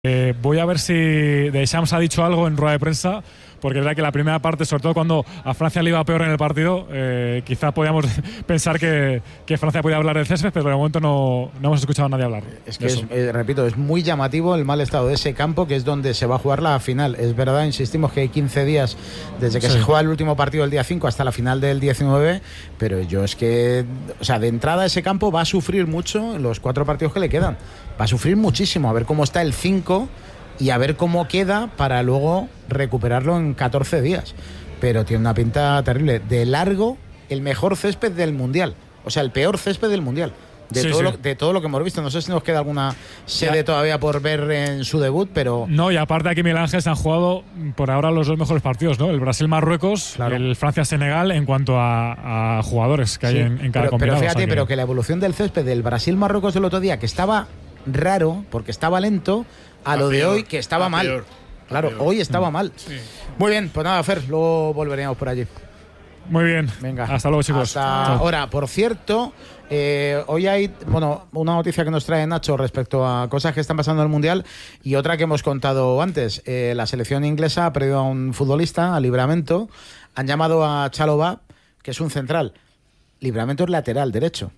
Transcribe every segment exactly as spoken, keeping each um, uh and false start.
Eh, voy a ver si Deschamps ha dicho algo en rueda de prensa, porque es verdad que la primera parte, sobre todo cuando a Francia le iba peor en el partido, eh, quizá podíamos pensar que, que Francia podía hablar del césped, pero de momento no, no hemos escuchado a nadie hablar. Es que, es, eh, repito, es muy llamativo el mal estado de ese campo, que es donde se va a jugar la final. Es verdad, insistimos que hay quince días desde que sí. se juega el último partido el día cinco hasta la final del diecinueve, pero yo es que, o sea, de entrada ese campo va a sufrir mucho en los cuatro partidos que le quedan. Va a sufrir muchísimo, a ver cómo está el cinco y a ver cómo queda para luego recuperarlo en catorce días. Pero tiene una pinta terrible. De largo, el mejor césped del Mundial. O sea, el peor césped del Mundial. De, sí, todo sí. Lo, de todo lo que hemos visto. No sé si nos queda alguna sede ya. todavía por ver en su debut, pero... No, y aparte aquí Miguel Ángel se han jugado por ahora los dos mejores partidos, ¿no? El Brasil-Marruecos, claro. El Francia-Senegal en cuanto a, a jugadores que sí. hay en, en cada pero, combinado. Pero fíjate, o sea que... pero que la evolución del césped del Brasil-Marruecos del otro día, que estaba raro, porque estaba lento, a, a lo peor, de hoy, que estaba mal. Peor, claro, peor. Hoy estaba mm. mal. Sí. Muy bien, pues nada, Fer, luego volveremos por allí. Muy bien. Venga. Hasta luego, chicos. Hasta ahora, por cierto, eh, hoy hay, bueno, una noticia que nos trae Nacho respecto a cosas que están pasando en el Mundial y otra que hemos contado antes. Eh, la selección inglesa ha perdido a un futbolista, a Livramento. Han llamado a Chalobah, que es un central. Livramento es lateral derecho.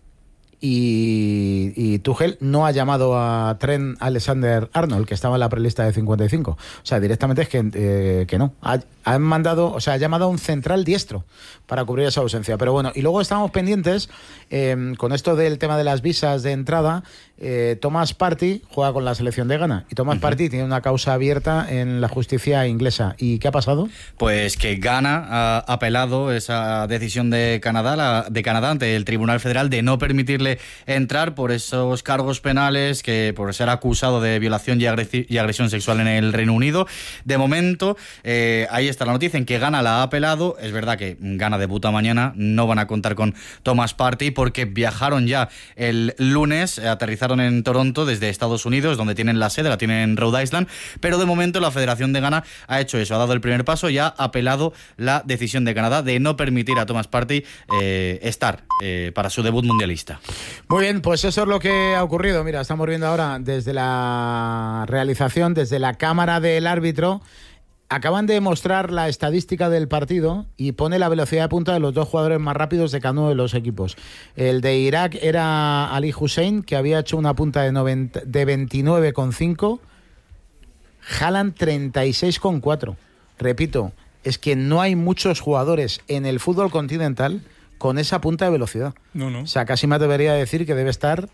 Y, y Tuchel no ha llamado a Trent Alexander-Arnold, que estaba en la prelista de cincuenta y cinco. O sea, directamente es que, eh, que no. Ha, han mandado, o sea, ha llamado a un central diestro para cubrir esa ausencia. Pero bueno, y luego estábamos pendientes eh, con esto del tema de las visas de entrada. Eh, Thomas Partey juega con la selección de Ghana y Thomas uh-huh. Partey tiene una causa abierta en la justicia inglesa. ¿Y qué ha pasado? Pues que Ghana ha apelado esa decisión de Canadá, la, de Canadá ante el Tribunal Federal de no permitirle entrar por esos cargos penales, que por ser acusado de violación y, agresi- y agresión sexual en el Reino Unido. De momento, eh, ahí está la noticia en que Ghana la ha apelado. Es verdad que Ghana debuta mañana, no van a contar con Thomas Partey porque viajaron ya el lunes, aterrizaron en Toronto desde Estados Unidos, donde tienen la sede, la tienen en Rhode Island, pero de momento la Federación de Ghana ha hecho eso, ha dado el primer paso y ha apelado la decisión de Canadá de no permitir a Thomas Partey eh, estar eh, para su debut mundialista. Muy bien, pues eso es lo que ha ocurrido. Mira, estamos viendo ahora desde la realización, desde la cámara del árbitro, acaban de mostrar la estadística del partido y pone la velocidad de punta de los dos jugadores más rápidos de cada uno de los equipos. El de Irak era Ali Hussein, que había hecho una punta de, noventa, de veintinueve coma cinco. Haaland treinta y seis coma cuatro. Repito, es que no hay muchos jugadores en el fútbol continental con esa punta de velocidad. No, no. O sea, casi me atrevería a decir que debe estar...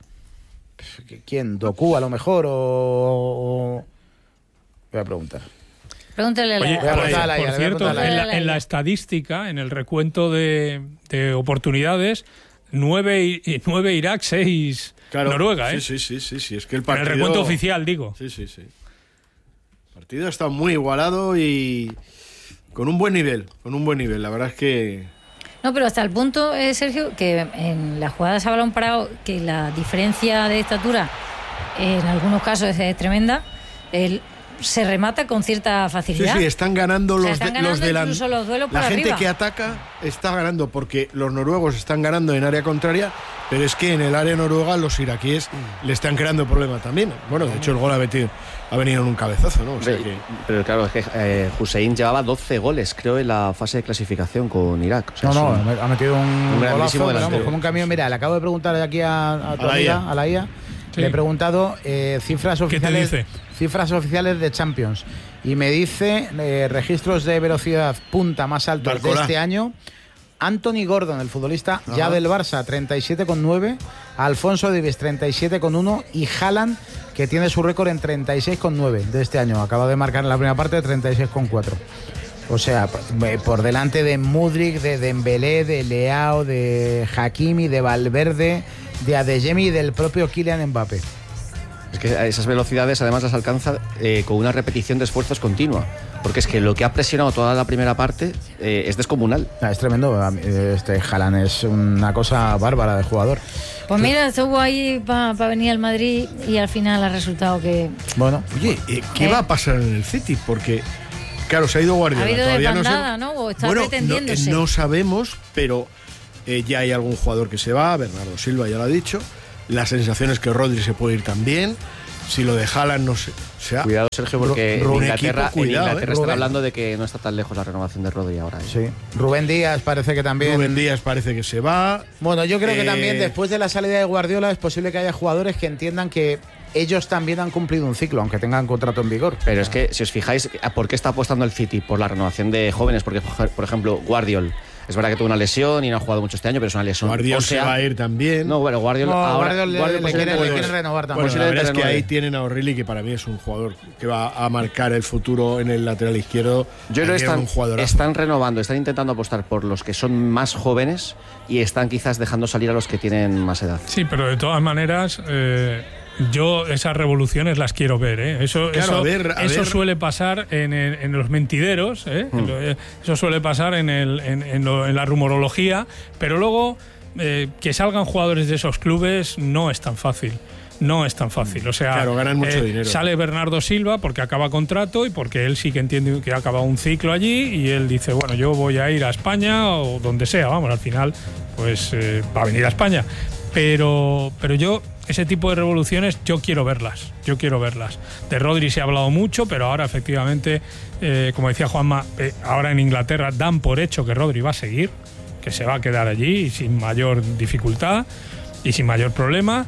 ¿Quién? ¿Doku a lo mejor? O... o... Voy a preguntar. Pregúntale a la, Oye, a la, a la, por cierto, en la, en la estadística, en el recuento de, de oportunidades, nueve, nueve Irak, seis claro, Noruega, ¿eh? Sí, sí, sí, sí, sí. Es que el partido... En el recuento oficial, digo. Sí, sí, sí. El partido está muy igualado y con un buen nivel, con un buen nivel. La verdad es que... No, pero hasta el punto, eh, Sergio, que en las jugadas a balón parado, que la diferencia de estatura en algunos casos es tremenda, el... se remata con cierta facilidad. Sí, sí, están ganando los, o sea, están ganando los delanteros. Los duelos la por gente arriba. Que ataca está ganando porque los noruegos están ganando en área contraria, pero es que en el área noruega los iraquíes mm. le están creando problemas también. Bueno, de hecho el gol ha, metido, ha venido en un cabezazo, ¿no? O sea pero, que... pero claro, es que eh, Hussein llevaba doce goles, creo, en la fase de clasificación con Irak. O sea, no, no, un, ha metido un, un golazo, vamos, como un camión. Mira, le acabo de preguntar aquí a, a tu a amiga, a la I A. Sí. Le he preguntado eh, cifras oficiales. ¿Qué te dice? Cifras oficiales de Champions. Y me dice eh, registros de velocidad punta más altos Barcola. de este año. Anthony Gordon, el futbolista Ajá. ya del Barça, treinta y siete coma nueve. Alfonso Davies, treinta y siete coma uno. Y Haaland, que tiene su récord en treinta y seis coma nueve de este año. Acaba de marcar en la primera parte treinta y seis coma cuatro. O sea, por delante de Mudryk, de Dembélé, de Leao, de Hakimi, de Valverde, de Adeyemi y del propio Kylian Mbappé. Es que esas velocidades además las alcanza eh, con una repetición de esfuerzos continua, porque es que lo que ha presionado toda la primera parte eh, es descomunal. Ah, es tremendo. Este Haaland es una cosa bárbara de jugador. Pues mira, estuvo ahí para pa venir al Madrid y al final ha resultado que... Bueno, oye, ¿qué eh. va a pasar en el City? Porque... Claro, se ha ido Guardiola. Ha habido Todavía desbandada, no, ¿no? O está bueno, pretendiéndose. No, no sabemos, pero eh, ya hay algún jugador que se va. Bernardo Silva ya lo ha dicho. La sensación es que Rodri se puede ir también. si lo de Haaland no sé. O sea, cuidado, Sergio, porque Ru- en un Inglaterra, equipo, cuidado, en Inglaterra eh. están Rubén. hablando de que no está tan lejos la renovación de Rodri ahora. ¿eh? Sí. Rubén Díaz parece que también. Rubén Díaz parece que se va. Bueno, yo creo que Eh, también después de la salida de Guardiola es posible que haya jugadores que entiendan que ellos también han cumplido un ciclo, aunque tengan contrato en vigor. Pero es que, si os fijáis, ¿por qué está apostando el City? Por la renovación de jóvenes. Porque, por ejemplo, Guardiol, es verdad que tuvo una lesión y no ha jugado mucho este año, pero es una lesión. Guardiola O sea, se va a ir también. No, bueno, Guardiol No, ahora. Guardiola le- Guardiool le posiblemente quiere- le puede- quiere renovar también. Bueno, la posiblemente verdad es que renueve. ahí tienen a O'Reilly, que para mí es un jugador que va a marcar el futuro en el lateral izquierdo. Yo creo Ahí que era están, un jugadorazo. están renovando, están intentando apostar por los que son más jóvenes y están quizás dejando salir a los que tienen más edad. Sí, pero de todas maneras, eh, yo esas revoluciones las quiero ver. ¿eh? Eso, Claro, eso, a ver, a eso ver. suele pasar en, el- en los mentideros, ¿eh? Mm. En lo- eh, eso suele pasar en, el, en, en lo- en la rumorología, pero luego eh, que salgan jugadores de esos clubes no es tan fácil. No es tan fácil, o sea, Claro, ganan mucho eh, dinero. sale Bernardo Silva porque acaba contrato y porque él sí que entiende que ha acabado un ciclo allí y él dice, bueno, yo voy a ir a España o donde sea, vamos, al final pues eh, va a venir a España. Pero, pero yo, ese tipo de revoluciones, yo quiero verlas, yo quiero verlas. De Rodri se ha hablado mucho, pero ahora efectivamente, eh, como decía Juanma, eh, ahora en Inglaterra dan por hecho que Rodri va a seguir, que se va a quedar allí sin mayor dificultad y sin mayor problema.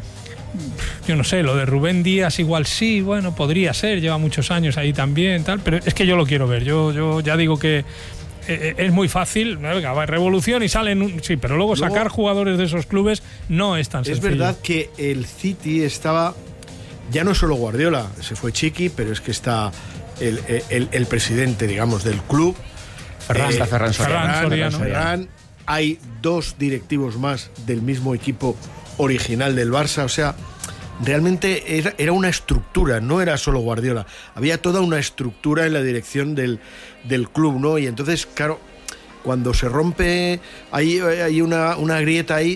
Yo no sé, lo de Rubén Díaz igual sí, bueno, podría ser, lleva muchos años ahí también, tal, pero es que yo lo quiero ver. Yo, yo ya digo que eh, es muy fácil, ¿no? Venga, va, revolución y salen, un- sí, pero luego, Luego- sacar jugadores de esos clubes no es tan Es sencillo. verdad que el City estaba. Ya no solo Guardiola, se fue Chiqui, pero es que está el, el- el presidente, digamos, del club. Ferran, está Ferran Soriano. Ferran Soriano. Ferran. Hay dos directivos más del mismo equipo original del Barça. O sea, realmente era, era una estructura, no era solo Guardiola. Había toda una estructura en la dirección del, del club, ¿no? Y entonces, claro, cuando se rompe, hay, hay una, una grieta ahí.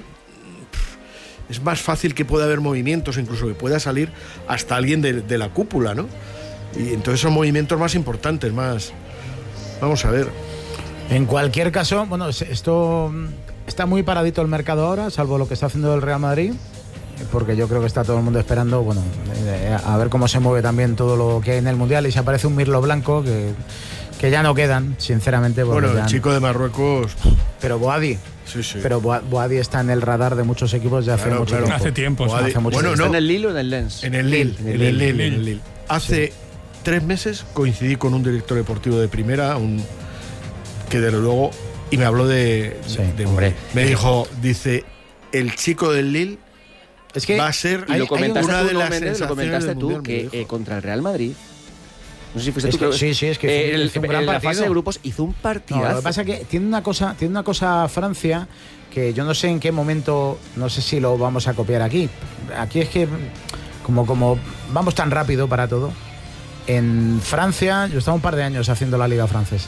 Es más fácil que pueda haber movimientos, incluso que pueda salir hasta alguien de, de la cúpula, ¿no? Y entonces son movimientos más importantes, más. Vamos a ver. En cualquier caso, bueno, se- esto mm, está muy paradito el mercado ahora, salvo lo que está haciendo el Real Madrid, porque yo creo que está todo el mundo esperando, bueno, eh, a ver cómo se mueve también todo lo que hay en el Mundial y si aparece un Mirlo Blanco que, que ya no quedan, sinceramente. porque Bueno, ya- el chico de Marruecos. Pero Boadi, Sí, sí. pero Boa- Boadi está en el radar de muchos equipos de hace Claro, mucho claro. tiempo. Hace tiempo, sí. Boadi- Hace mucho bueno, tiempo. ¿Está no, en el Lille o en el Lens? en el Lille, En en el el Lille. Lille, en el Lille. Hace tres meses coincidí con un director deportivo de primera, un que desde luego, y me habló de, Sí, de- hombre. me dijo, dice, el chico del Lille Es que va a ser Y hay- lo hay comentaste una tú, de ¿no, las Méndez? Lo sensaciones comentaste del tú, Mundial, me que dijo. eh, contra el Real Madrid. No sé si fuiste Es tú. que- que- sí, sí, es que eh, hizo un- el- hizo un en gran la fase partido. de grupos hizo un No, partidazo. lo que pasa es que tiene una cosa, tiene una cosa Francia que yo no sé en qué momento, no sé si lo vamos a copiar aquí. Aquí es que como, como vamos tan rápido para todo. En Francia, yo estaba un par de años haciendo la liga francesa.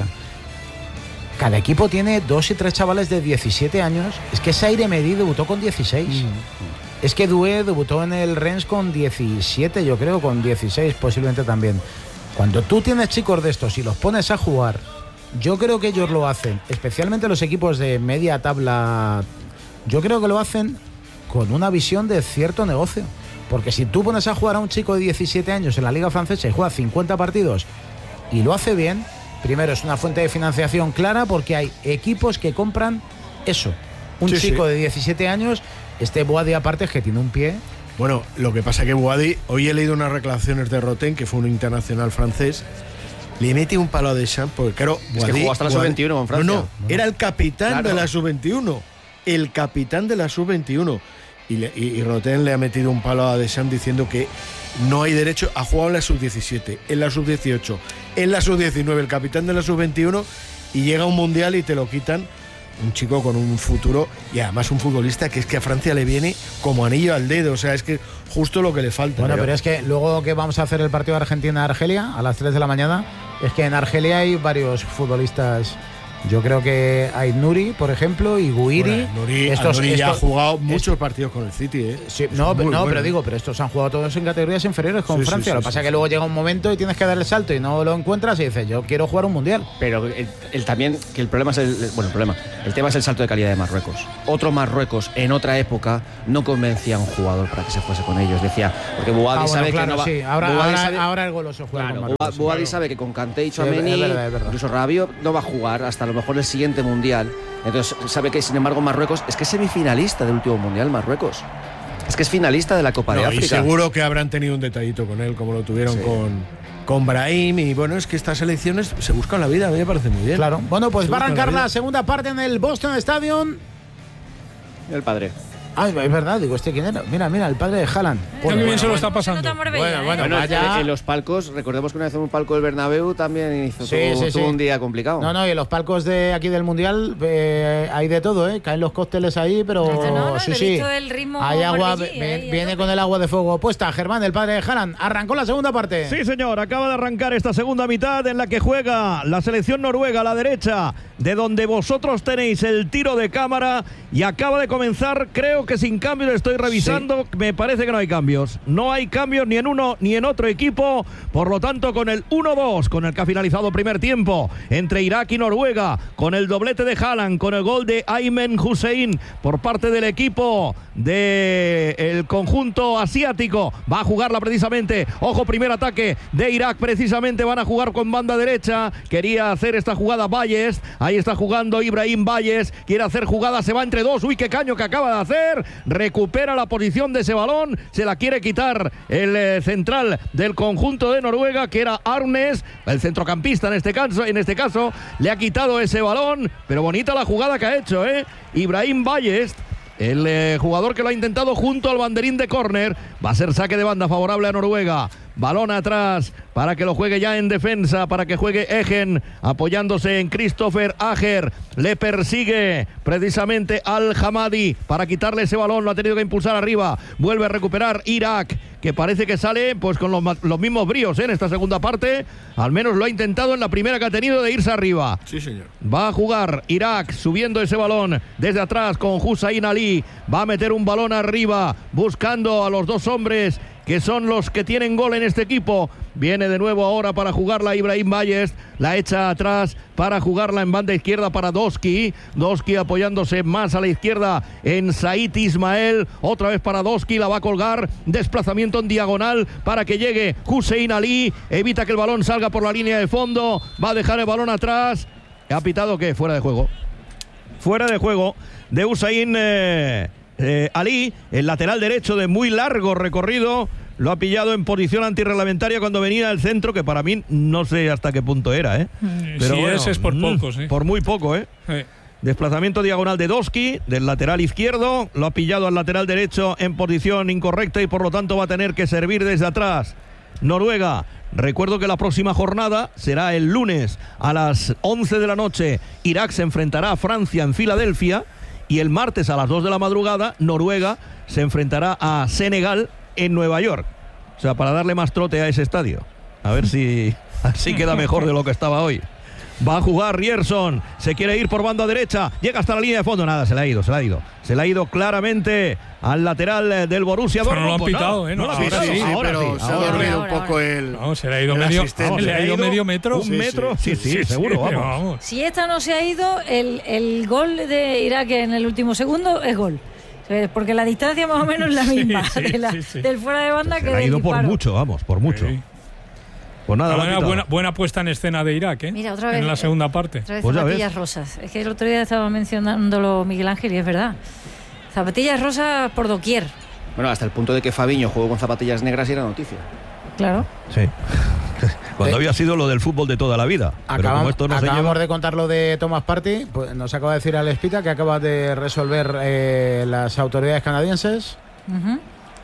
Cada equipo tiene dos y tres chavales de diecisiete años. Es que Saire Medi debutó con dieciséis. Es que Doué debutó en el Rennes con diecisiete, yo creo, con dieciséis posiblemente también. Cuando tú tienes chicos de estos y los pones a jugar, yo creo que ellos lo hacen, especialmente los equipos de media tabla, yo creo que lo hacen con una visión de cierto negocio. Porque si tú pones a jugar a un chico de diecisiete años en la liga francesa y juega cincuenta partidos y lo hace bien, primero es una fuente de financiación clara porque hay equipos que compran eso. Un Sí, chico sí. de diecisiete años, este Boadi aparte es que tiene un pie. Bueno, lo que pasa que Boadi, hoy he leído unas reclamaciones de Roten, que fue un internacional francés, le mete un palo a Deschamps, porque claro, Es que Boadi- jugó hasta la Boadi- sub veintiuno con Francia. No, no, era el capitán Claro. de la sub veintiuno. El capitán de la sub veintiuno. Y, le- y, y Roten le ha metido un palo a Deschamps diciendo que no hay derecho a jugar en la sub diecisiete, en la sub dieciocho, en la sub diecinueve, el capitán de la sub veintiuno, y llega un mundial y te lo quitan. Un chico con un futuro y además un futbolista que es que a Francia le viene como anillo al dedo, o sea, es que justo lo que le falta. Bueno, pero es que luego que vamos a hacer el partido de Argentina-Argelia a las tres de la mañana, es que en Argelia hay varios futbolistas Yo creo que hay Nuri, por ejemplo, y Guiri. Bueno, Nuri, estos, Nuri ya estos, ha jugado muchos estos, partidos con el City, ¿eh? Sí, no, no bueno. pero digo, pero estos han jugado todos en categorías inferiores con sí, Francia. Sí, Lo que sí, pasa es sí, que sí. luego llega un momento y tienes que dar el salto y no lo encuentras y dices, yo quiero jugar un mundial. Pero el, el también, que el problema es el, bueno, el problema, el tema es el salto de calidad de Marruecos. Otro Marruecos en otra época no convencía a un jugador para que se fuese con ellos. Decía, porque Bouhaddi ah, bueno, sabe claro, que no va. Sí. Ahora, ahora, sabe, ahora el goloso juega claro, con Marruecos. Bouhaddi claro. sabe que con Kanté y Tchouaméni, sí, incluso Rabiot no va a jugar hasta a lo mejor el siguiente mundial. Entonces sabe que sin embargo Marruecos es que es semifinalista del último mundial Marruecos. Es que es finalista de la Copa no, de África. Y seguro que habrán tenido un detallito con él, como lo tuvieron sí. con, con Brahim. Y bueno, es que estas elecciones se buscan la vida, a mí me parece muy bien. Claro. Bueno, pues se va a arrancar la, la segunda parte en el Boston Stadium. El padre. Ah, es verdad, digo, ¿este quién era? Mira, mira, el padre de Haaland. Bueno, bien bueno, se lo está pasando. Bueno, bueno, bueno, bueno vaya. En los palcos, recordemos que una vez en un palco del Bernabéu también hizo sí, tuvo, sí, tuvo sí. un día complicado. No, no, y en los palcos de aquí del Mundial eh, hay de todo, ¿eh? Caen los cócteles ahí, pero no, no, sí, sí. El ritmo hay agua, allí, viene, viene con el agua de fuego puesta. Germán, el padre de Haaland, arrancó la segunda parte. Sí, señor, acaba de arrancar esta segunda mitad en la que juega la selección noruega a la derecha, de donde vosotros tenéis el tiro de cámara, y acaba de comenzar, creo que sin cambios. Estoy revisando, sí. me parece que no hay cambios. No hay cambios ni en uno ni en otro equipo. Por lo tanto, con el uno dos, con el que ha finalizado el primer tiempo entre Irak y Noruega, con el doblete de Haaland, con el gol de Aymen Hussein por parte del equipo del conjunto asiático, va a jugarla precisamente. Ojo, primer ataque de Irak, precisamente van a jugar con banda derecha. Quería hacer esta jugada Valles, ahí está jugando Ibrahim Valles, quiere hacer jugada, se va entre dos. Uy, qué caño que acaba de hacer. Recupera Recupera la posición de ese balón, se la quiere quitar el eh, central del conjunto de Noruega, que era Arnes, el centrocampista en este caso, en este caso, le ha quitado ese balón, pero bonita la jugada que ha hecho, ¿eh? Ibrahim Valles, el eh, jugador que lo ha intentado junto al banderín de córner. Va a ser saque de banda favorable a Noruega. Balón atrás para que lo juegue ya en defensa, para que juegue Egen, apoyándose en Christopher Ager. Le persigue precisamente Al Hamadi para quitarle ese balón, lo ha tenido que impulsar arriba. Vuelve a recuperar Irak, que parece que sale pues con los, los mismos bríos, ¿eh? En esta segunda parte. Al menos lo ha intentado en la primera que ha tenido de irse arriba. Sí, señor. Va a jugar Irak subiendo ese balón desde atrás con Hussein Ali. Va a meter un balón arriba buscando a los dos hombres que son los que tienen gol en este equipo. Viene de nuevo ahora para jugarla Ibrahim Valles, la echa atrás para jugarla en banda izquierda para Doski. Doski apoyándose más a la izquierda en Said Ismael, otra vez para Doski, la va a colgar, desplazamiento en diagonal para que llegue Hussein Ali, evita que el balón salga por la línea de fondo, va a dejar el balón atrás. ¿Ha pitado qué? Fuera de juego. Fuera de juego de Hussein eh, eh, Ali, el lateral derecho de muy largo recorrido. Lo ha pillado en posición antirreglamentaria cuando venía del centro, que para mí no sé hasta qué punto era, ¿eh? Pero sí, bueno, ese es por poco, sí. Por muy poco, ¿eh? Sí. Desplazamiento diagonal de Doski, del lateral izquierdo. Lo ha pillado al lateral derecho en posición incorrecta y por lo tanto va a tener que servir desde atrás Noruega. Recuerdo que la próxima jornada será el lunes a las once de la noche. Irak se enfrentará a Francia en Filadelfia y el martes a las dos de la madrugada Noruega se enfrentará a Senegal en Nueva York. O sea, para darle más trote a ese estadio. A ver si así queda mejor de lo que estaba hoy. Va a jugar Rierson, se quiere ir por banda derecha, llega hasta la línea de fondo, nada, se le ha ido, se le ha ido. Se le ha ido claramente al lateral del Borussia Dortmund. No lo han pitado, ¿eh? No, no lo han pitado. Sí, sí, ahora pero sí, se ha dormido un poco el no, se le ha ido el medio, asistente. se le ha ido medio metro. Un sí, metro, sí, sí, sí, sí, seguro, sí, vamos. vamos. Si esta no se ha ido, el, el gol de Irak en el último segundo es gol. Porque la distancia más o menos es la misma sí, sí, de la, sí, sí. del fuera de banda se que le ha del ido disparo. por mucho, vamos, por mucho. Sí. Pues nada, buena, buena, buena puesta en escena de Irak, ¿eh? Mira, otra vez, en la segunda parte. Otra vez pues zapatillas rosas. Es que el otro día estaba mencionándolo Miguel Ángel y es verdad. Zapatillas rosas por doquier. Bueno, hasta el punto de que Fabiño jugó con zapatillas negras y era noticia. Claro. Sí. Cuando eh, había sido lo del fútbol de toda la vida. Acabamos, pero como esto no acabamos se lleva... de contar lo de Thomas Partey. Pues nos acaba de decir Alex Pita que acaba de resolver eh, las autoridades canadienses. Uh-huh.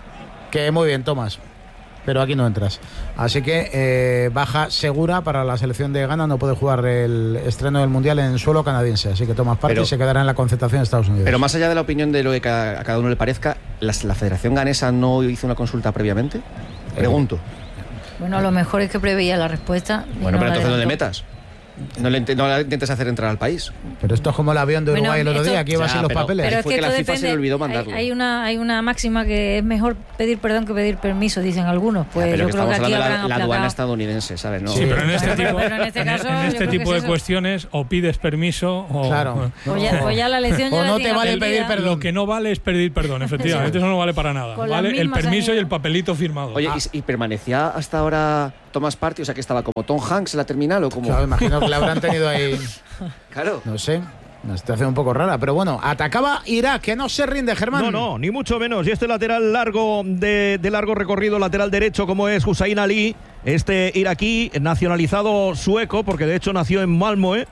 Que muy bien, Thomas. Pero aquí no entras. Así que eh, baja segura para la selección de Ghana. No puede jugar el estreno del Mundial en suelo canadiense. Así que Thomas Partey pero, se quedará en la concentración de Estados Unidos. Pero más allá de la opinión de lo que a cada uno le parezca, ¿la, la Federación Ganesa no hizo una consulta previamente? Pregunto. Bueno, a lo mejor es que preveía la respuesta. Bueno, no pero entonces no le adelantó. metas. No le, no le intentes hacer entrar al país. Pero esto es como el avión de Uruguay Bueno, el otro esto- día, aquí iba Ya, sin los pero- papeles. Pero es Fue que que la esto FIFA se le depende- olvidó hay, mandarlo. hay una hay una máxima que es mejor pedir perdón que pedir permiso, dicen algunos. Pues pero yo que creo estamos que aquí hablando de la, habrán la aduana aplacado. estadounidense, ¿sabes? No, Sí, pero en este Pero- tipo, pero en este caso, en yo este creo que tipo es de eso. cuestiones o pides permiso o, Claro. Pues ya, pues ya la lección ya O la no tiene te vale aprendida. pedir perdón. Lo que no vale es pedir perdón, efectivamente, eso no vale para nada. Con las Vale el mismas permiso años. y el papelito firmado. Oye, Ah, ¿y, y permanecía hasta ahora Thomas Partey? O sea, que estaba como Tom Hanks en la terminal o como. Claro, imagino que le habrán tenido ahí, Claro. no sé, una situación un poco rara. Pero bueno, atacaba Irak, que no se rinde, Germán. No, no, ni mucho menos. Y este lateral largo de, de largo recorrido, lateral derecho, como es Hussein Ali, este iraquí, nacionalizado sueco, porque de hecho nació en Malmö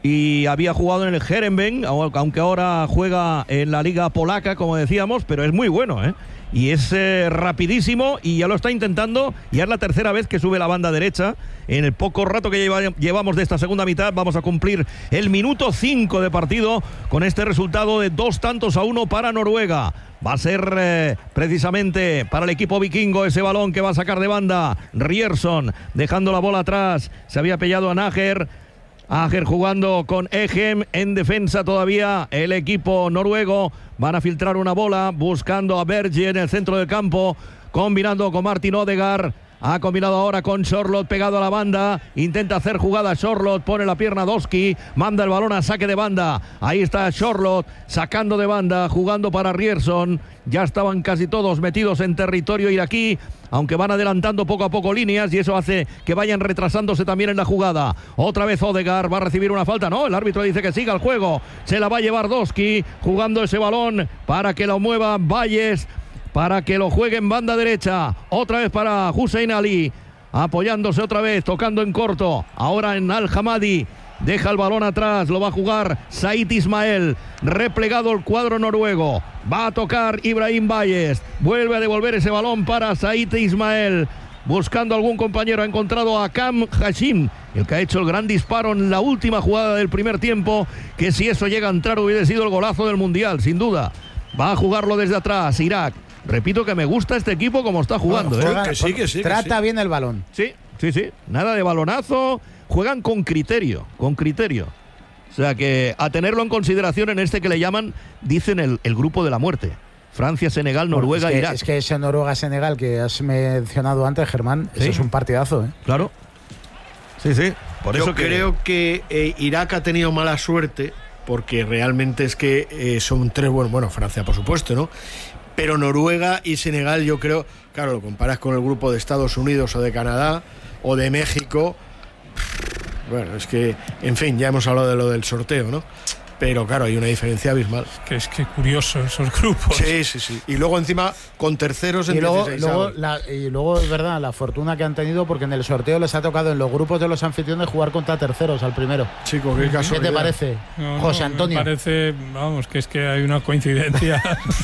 y había jugado en el Heerenveen, aunque ahora juega en la liga polaca, como decíamos, pero es muy bueno, ¿eh? Y es eh, rapidísimo y ya lo está intentando. Ya es la tercera vez que sube la banda derecha. En el poco rato que lleva, llevamos de esta segunda mitad, vamos a cumplir el minuto cinco de partido con este resultado de dos tantos a uno para Noruega. Va a ser eh, precisamente para el equipo vikingo ese balón que va a sacar de banda Ryerson, dejando la bola atrás. Se había pillado a Nager. Ager jugando con Egem en defensa todavía el equipo noruego. Van a filtrar una bola buscando a Berge en el centro del campo, combinando con Martin Odegaard. Ha combinado ahora con Sorloth pegado a la banda. Intenta hacer jugada Sorloth, pone la pierna Doski, manda el balón a saque de banda. Ahí está Sorloth sacando de banda, jugando para Ryerson. Ya estaban casi todos metidos en territorio iraquí, aunque van adelantando poco a poco líneas y eso hace que vayan retrasándose también en la jugada. Otra vez Odegaard va a recibir una falta. No, el árbitro dice que siga el juego. Se la va a llevar Doski, jugando ese balón para que lo mueva Valles, para que lo juegue en banda derecha. Otra vez para Hussein Ali, apoyándose otra vez, tocando en corto. Ahora en Al-Hamadi. Deja el balón atrás, lo va a jugar Said Ismael. Replegado el cuadro noruego. Va a tocar Ibrahim Valles. Vuelve a devolver ese balón para Said Ismael. Buscando algún compañero, ha encontrado a Kam Hashim, el que ha hecho el gran disparo en la última jugada del primer tiempo, que si eso llega a entrar hubiera sido el golazo del Mundial, sin duda. Va a jugarlo desde atrás, Irak. Repito que me gusta este equipo como está jugando. Bueno, ¿eh? juega- que sí, que sí, que Trata sí. bien el balón. Sí, sí, sí. Nada de balonazo. Juegan con criterio, con criterio. O sea que a tenerlo en consideración en este que le llaman, dicen el, el grupo de la muerte. Francia, Senegal, Noruega, es que, Irak. Es que ese Noruega-Senegal que has mencionado antes, Germán, Sí. ese es un partidazo, ¿eh? Claro. Sí, sí. Por Yo eso que... creo que eh, Irak ha tenido mala suerte porque realmente es que eh, son tres buenos. Bueno, Francia, por supuesto, ¿no? Pero Noruega y Senegal, yo creo, claro, lo comparas con el grupo de Estados Unidos o de Canadá o de México. Bueno, es que, en fin, ya hemos hablado de lo del sorteo, ¿no? Pero claro, hay una diferencia abismal. que es que curioso esos grupos. Sí, sí, sí. Y luego encima con terceros en Y luego, dieciséis luego, avos. la- y luego es verdad la fortuna que han tenido porque en el sorteo les ha tocado en los grupos de los anfitriones jugar contra terceros al primero. Chico, qué ¿Qué casualidad. te parece, No, no, José me Antonio? parece, vamos, que es que hay una coincidencia.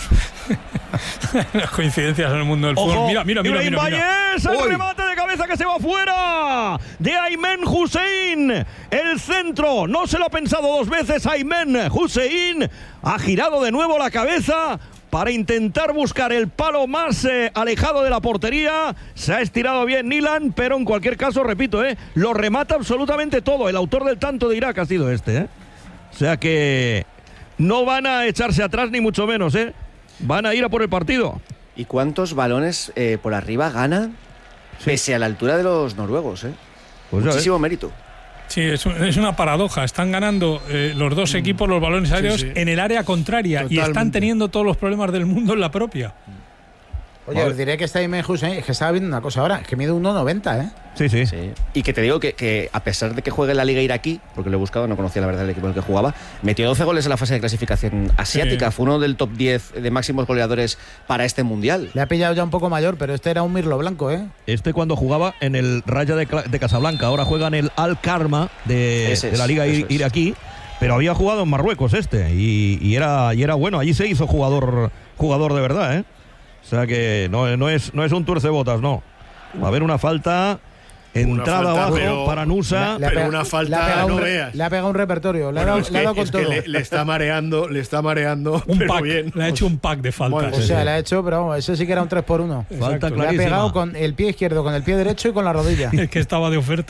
Las coincidencias en el mundo del fútbol. Ojo, Mira, mira, mira, Ibrahim mira, mira. Valles, el Uy. remate de cabeza que se va fuera de Aymen Hussein. El centro, no se lo ha pensado dos veces. Aymen Hussein ha girado de nuevo la cabeza para intentar buscar el palo más eh, alejado de la portería. Se ha estirado bien Nilan, pero en cualquier caso, repito, eh, lo remata absolutamente todo. El autor del tanto de Irak ha sido este. Eh. O sea que no van a echarse atrás ni mucho menos. Eh. Van a ir a por el partido. ¿Y cuántos balones eh, por arriba ganan? Pese a la altura de los noruegos, ¿eh? Pues ya ves. Muchísimo mérito. Sí, es, un- es una paradoja. Están ganando eh, los dos equipos los balones aéreos sí. en el área contraria y están Totalmente. teniendo todos los problemas del mundo en la propia. Oye, os diré que está Aymen Hussein, es que estaba viendo una cosa ahora, es que mide uno noventa, ¿eh? Sí, sí. Sí. Y que te digo que, que a pesar de que juegue en la Liga Iraquí, porque lo he buscado, no conocía la verdad el equipo en el que jugaba, metió doce goles en la fase de clasificación asiática. Sí. Fue uno del top diez de máximos goleadores para este Mundial. Le ha pillado ya un poco mayor, pero este era un mirlo blanco, ¿eh? Este cuando jugaba en el Raja de, Cla- de Casablanca, ahora juega en el Al Karma de, Ese es, de la Liga eso ir- es. iraquí, pero había jugado en Marruecos este y, y era, y era bueno. Allí se hizo jugador, jugador de verdad, ¿eh? O sea que no, no, es, no es un tuercebotas, no. Va a haber una falta, entrada falta, abajo pero- para Nusa. Le ha Pero pegado- una falta, le ha pegado no un re- veas. Le ha pegado un repertorio, le ha Bueno, dado, es le ha que, dado con es que todo. le, le está mareando, le está mareando, Un pero pack, bien. le ha hecho un pack de faltas. Bueno, O sea, sí. le ha hecho, pero vamos, ese sí que era un tres por uno. Falta Exacto. Le ha clarísima. pegado con el pie izquierdo, con el pie derecho y con la rodilla. Es que estaba de oferta.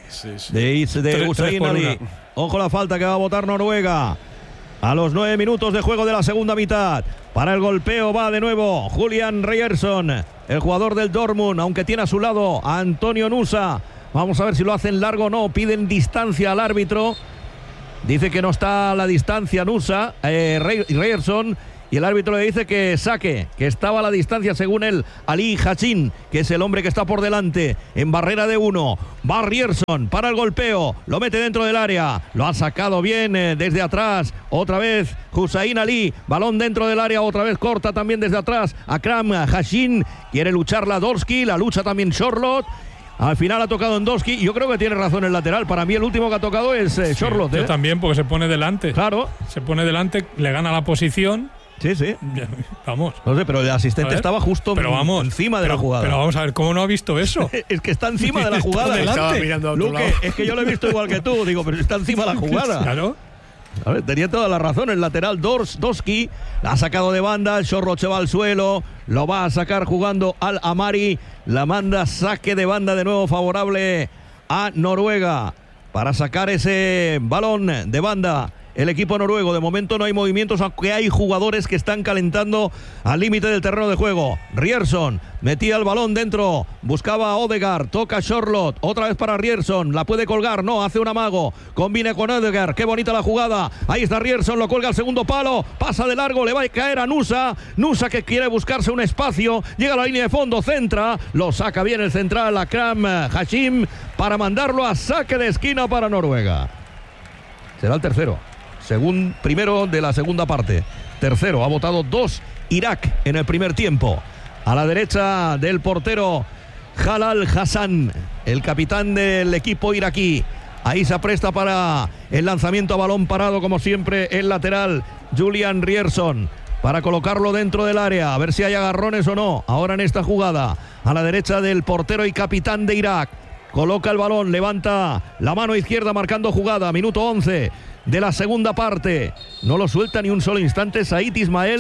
Sí, sí. de, de Tres- Hussein tres por Ali. una. Ojo la falta que va a botar Noruega. A los nueve minutos de juego de la segunda mitad. Para el golpeo va de nuevo Julian Ryerson, el jugador del Dortmund, aunque tiene a su lado a Antonio Nusa. Vamos a ver si lo hacen largo o no. Piden distancia al árbitro. Dice que no está a la distancia Nusa, eh, Ryerson. Y el árbitro le dice que saque, que estaba a la distancia según él, Ali Hachin, que es el hombre que está por delante, en barrera de uno. Va Ryerson para el golpeo, lo mete dentro del área, lo ha sacado bien eh, desde atrás, otra vez Hussein Ali, balón dentro del área, otra vez corta también desde atrás, Akram Hachin, quiere luchar la Dorsky, la lucha también Charlotte. Al final ha tocado Endosky. Yo creo que tiene razón el lateral. Para mí el último que ha tocado es eh, Charlotte. Yo ¿eh? también, porque se pone delante. Claro. Se pone delante, le gana la posición. Sí, sí. Vamos. No sé, pero el asistente estaba justo pero vamos, encima de pero, la jugada. Pero vamos a ver, ¿cómo no ha visto eso? Es que está encima de la jugada. Estaba mirando a otro Luque, lado. es que yo lo he visto igual que tú. Digo, pero está encima de la jugada. Claro. A ver, tenía toda la razón el lateral Dors, Doski. La ha sacado de banda, el Chorro se va al suelo. Lo va a sacar jugando al Amari. La manda saque de banda de nuevo favorable a Noruega. Para sacar ese balón de banda. El equipo noruego, de momento no hay movimientos, aunque hay jugadores que están calentando al límite del terreno de juego. Ryerson metía el balón dentro, buscaba a Odegaard, toca Charlotte, otra vez para Ryerson, la puede colgar, no, hace un amago, combina con Odegaard, qué bonita la jugada, ahí está Ryerson, lo colga al segundo palo, pasa de largo, le va a caer a Nusa, Nusa que quiere buscarse un espacio, llega a la línea de fondo, centra, lo saca bien el central, Akram Hachin, para mandarlo a saque de esquina para Noruega. Será el tercero. Según primero de la segunda parte. Tercero, ha votado dos Irak en el primer tiempo. A la derecha del portero Jalal Hassan, el capitán del equipo iraquí. Ahí se apresta para el lanzamiento a balón parado, como siempre, el lateral Julian Ryerson, para colocarlo dentro del área, a ver si hay agarrones o no. Ahora en esta jugada, a la derecha del portero y capitán de Irak. Coloca el balón, levanta la mano izquierda marcando jugada. Minuto once de la segunda parte. No lo suelta ni un solo instante Said Ismael.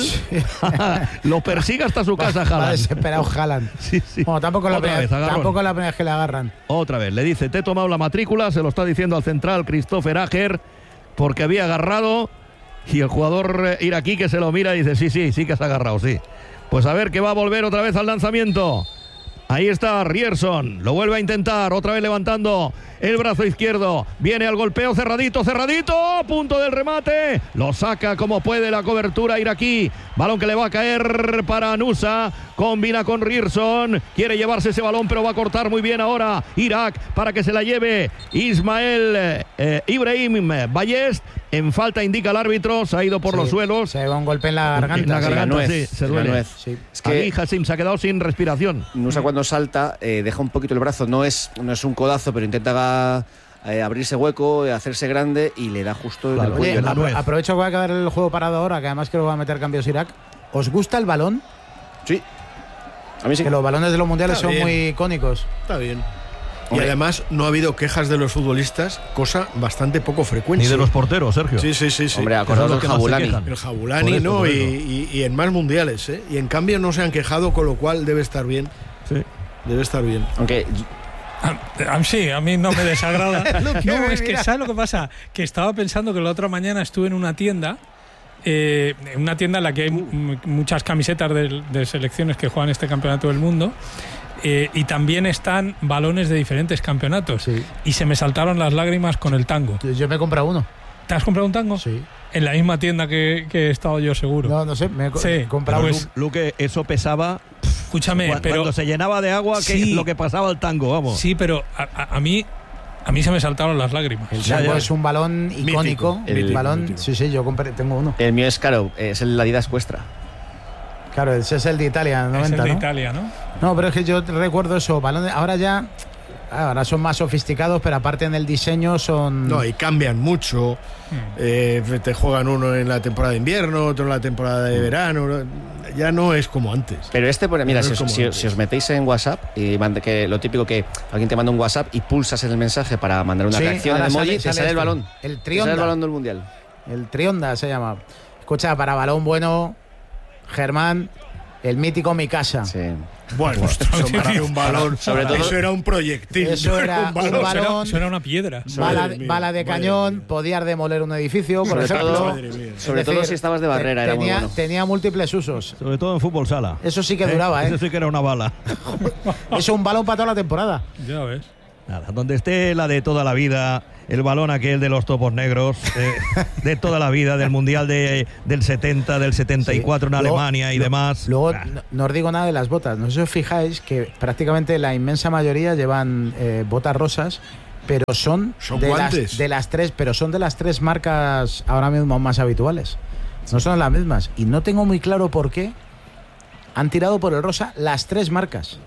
Lo persigue hasta su casa Haaland. Va desesperado Haaland. Sí, sí. Bueno, tampoco la, Otra primera, vez, agarrón. tampoco la primera vez que le agarran. Otra vez, le dice, te he tomado la matrícula, se lo está diciendo al central Christopher Ager, porque había agarrado, y el jugador eh, iraquí que se lo mira y dice, sí, sí, sí que se ha agarrado, sí. Pues a ver que va a volver otra vez al lanzamiento. Ahí está Ryerson, lo vuelve a intentar, otra vez levantando el brazo izquierdo, viene al golpeo, cerradito, cerradito, punto del remate, lo saca como puede la cobertura iraquí, balón que le va a caer para Nusa, combina con Ryerson, quiere llevarse ese balón pero va a cortar muy bien ahora Irak para que se la lleve Ismael eh, Ibrahim Ballest, en falta indica el árbitro, se ha ido por Sí, los suelos. Se lleva un golpe en la garganta. En la sí. garganta, nuez, sí, se en la duele. nuez. Sí. Es que Ali Hachin se ha quedado sin respiración. Nusa cuando salta eh, deja un poquito el brazo, no es, no es un codazo, pero intenta eh, abrirse hueco, eh, hacerse grande y le da justo en Claro. el cuello. Oye, en la apro- nuez. aprovecho que va a quedar el juego parado ahora, que además creo que va a meter cambios Irak. ¿Os gusta el balón? Sí, a mí sí. Que los balones de los mundiales Está son bien. muy icónicos. Está bien. Y Hombre. además no ha habido quejas de los futbolistas, cosa bastante poco frecuente. Ni de los porteros, Sergio. Sí, sí, sí, sí. Hombre, Eso acordaos es lo del que más se Jabulani. quejan. El Jabulani, Por eso, ¿no? por Y, eso. y- y en más mundiales, ¿eh? Y en cambio no se han quejado, con lo cual debe estar bien. Sí. Debe estar bien. Aunque A, a- sí, a mí no me desagrada. Lo que No, me es que mira. ¿sabes lo que pasa? Que estaba pensando que la otra mañana estuve en una tienda, eh, en una tienda en la que hay m- muchas camisetas de, de selecciones que juegan este campeonato del mundo. Eh, y también están balones de diferentes campeonatos. Sí. Y se me saltaron las lágrimas con el tango. Yo, yo me he comprado uno. ¿Te has comprado un tango? Sí. En la misma tienda que, que he estado yo, seguro. No, no sé, me he co- Sí, he comprado pues- uno. Luque, eso pesaba. Escúchame, Cu- pero Cuando se llenaba de agua, que Sí. lo que pasaba al tango, vamos. sí, pero a, a- a mí a mí se me saltaron las lágrimas. El Ya, tango ya. es un balón icónico. El- El balón, mítico. sí, sí, yo compré, tengo uno. el mío es caro, es el Adidas Cuestra. Claro, ese es el de Italia, Es noventa, el de ¿no? Italia, ¿no? No, pero es que yo recuerdo eso, balones, ahora ya, ahora son más sofisticados, pero aparte en el diseño son... No, y cambian mucho. Eh, te juegan uno en la temporada de invierno, otro en la temporada de verano. Ya no es como antes. Pero este, pues, mira, No si es os, como si- antes. si os metéis en WhatsApp y manda- que lo típico que alguien te manda un WhatsApp y pulsas en el mensaje para mandar una Sí, reacción ahora en emoji, sale- te sale sale el este, balón. el Te Trionda. sale el balón del mundial. El Trionda se llama. Escucha, para balón bueno, Germán, El mítico Mikasa. Sí. Bueno, eso para un balón, sobre todo, eso era un proyectil. Eso era un balón. Un balón eso, era, eso era una piedra. Bala, mía, bala de cañón, mía. Podías demoler un edificio, por sobre ejemplo. Todo, sobre decir, todo si estabas de barrera, tenía, era muy bueno. Tenía múltiples usos. Sobre todo en fútbol sala. Eso sí que duraba, ¿eh? Eso sí que era una bala. Eso es un balón para toda la temporada. Ya ves. Nada, donde esté la de toda la vida, el balón aquel de los topos negros, eh, de toda la vida, del Mundial de, del setenta, del setenta y cuatro sí. en luego, Alemania y lo, demás. Luego, ah. no, no os digo nada de las botas. No sé si os fijáis que prácticamente la inmensa mayoría llevan eh, botas rosas, pero son, son de, guantes. las, de las tres, pero son de las tres marcas ahora mismo más habituales. No son las mismas. Y no tengo muy claro por qué han tirado por el rosa las tres marcas.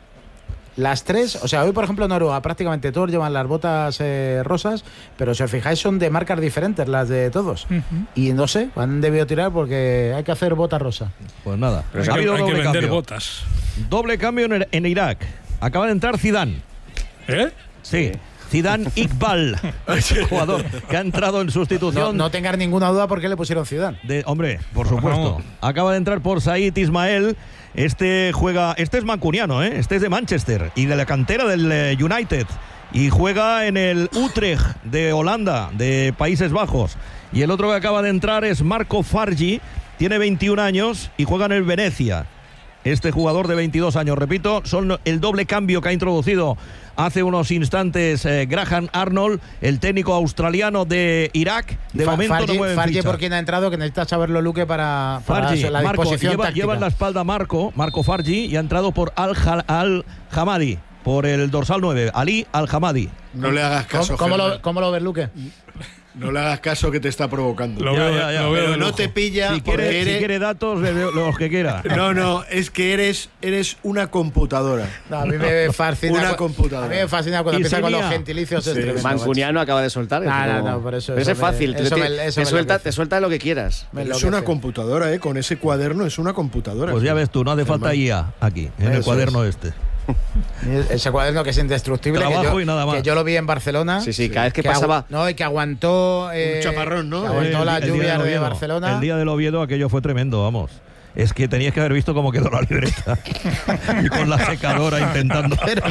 Las tres, o sea, hoy por ejemplo en Noruega prácticamente todos llevan las botas eh, rosas, pero si os fijáis son de marcas diferentes las de todos. Uh-huh. Y no sé, han debido tirar porque hay que hacer bota rosa. Pues nada, pero ha habido hay doble que vender cambio. Botas. Doble cambio en, en Irak. Acaba de entrar Zidane. ¿Eh? Sí. Zidane Iqbal, jugador que ha entrado en sustitución. No, no tengas ninguna duda por qué le pusieron Zidane. De, hombre, por supuesto. Acaba de entrar por Said Ismael. Este juega, este es mancuniano, ¿eh? Este es de Manchester y de la cantera del eh, United. Y juega en el Utrecht de Holanda, de Países Bajos. Y el otro que acaba de entrar es Marco Fargi, tiene veintiún años y juega en el Venecia. Este jugador de veintidós años, repito, son el doble cambio que ha introducido hace unos instantes eh, Graham Arnold, el técnico australiano de Irak. De Fa momento Fargi, no mueven Fargi ficha. por quien ha entrado, que necesita saberlo Luque para, para Fargi, la Marco, disposición lleva, táctica. lleva en la espalda Marco, Marco Fargi, y ha entrado por Al-Hamadi, por el dorsal nueve, Ali Al-Hamadi. No le hagas caso. ¿Cómo, cómo, lo, ¿Cómo lo ves, Luque? No le hagas caso que te está provocando. Lo ya, veo, ya, ya. Lo veo Pero no lujo. te pilla si porque quiere, eres... si quiere datos, los que quiera. No, no, es que eres, eres una computadora. No, a mí me fascina. Una computadora. A mí me fascina cuando empieza con los gentilicios. Sí. Mancuniano acaba de soltar. No, no, no, por eso. Pero eso es fácil. Eso te, me, eso te, suelta, te suelta lo que quieras. Es una computadora, ¿eh? Con ese cuaderno es una computadora. Pues ya ves tú, no hace falta I A aquí, en eso el cuaderno es. este. Ese cuaderno que es indestructible. Trabajo que yo, y nada más. Que yo lo vi en Barcelona. Sí, sí, cada vez que pasaba. No, y que aguantó. Eh, un chaparrón, ¿no? Que aguantó el, las el lluvias de, de Barcelona. El día del Oviedo aquello fue tremendo, vamos. Es que tenías que haber visto cómo quedó la libreta. Y con la secadora intentando. Pero,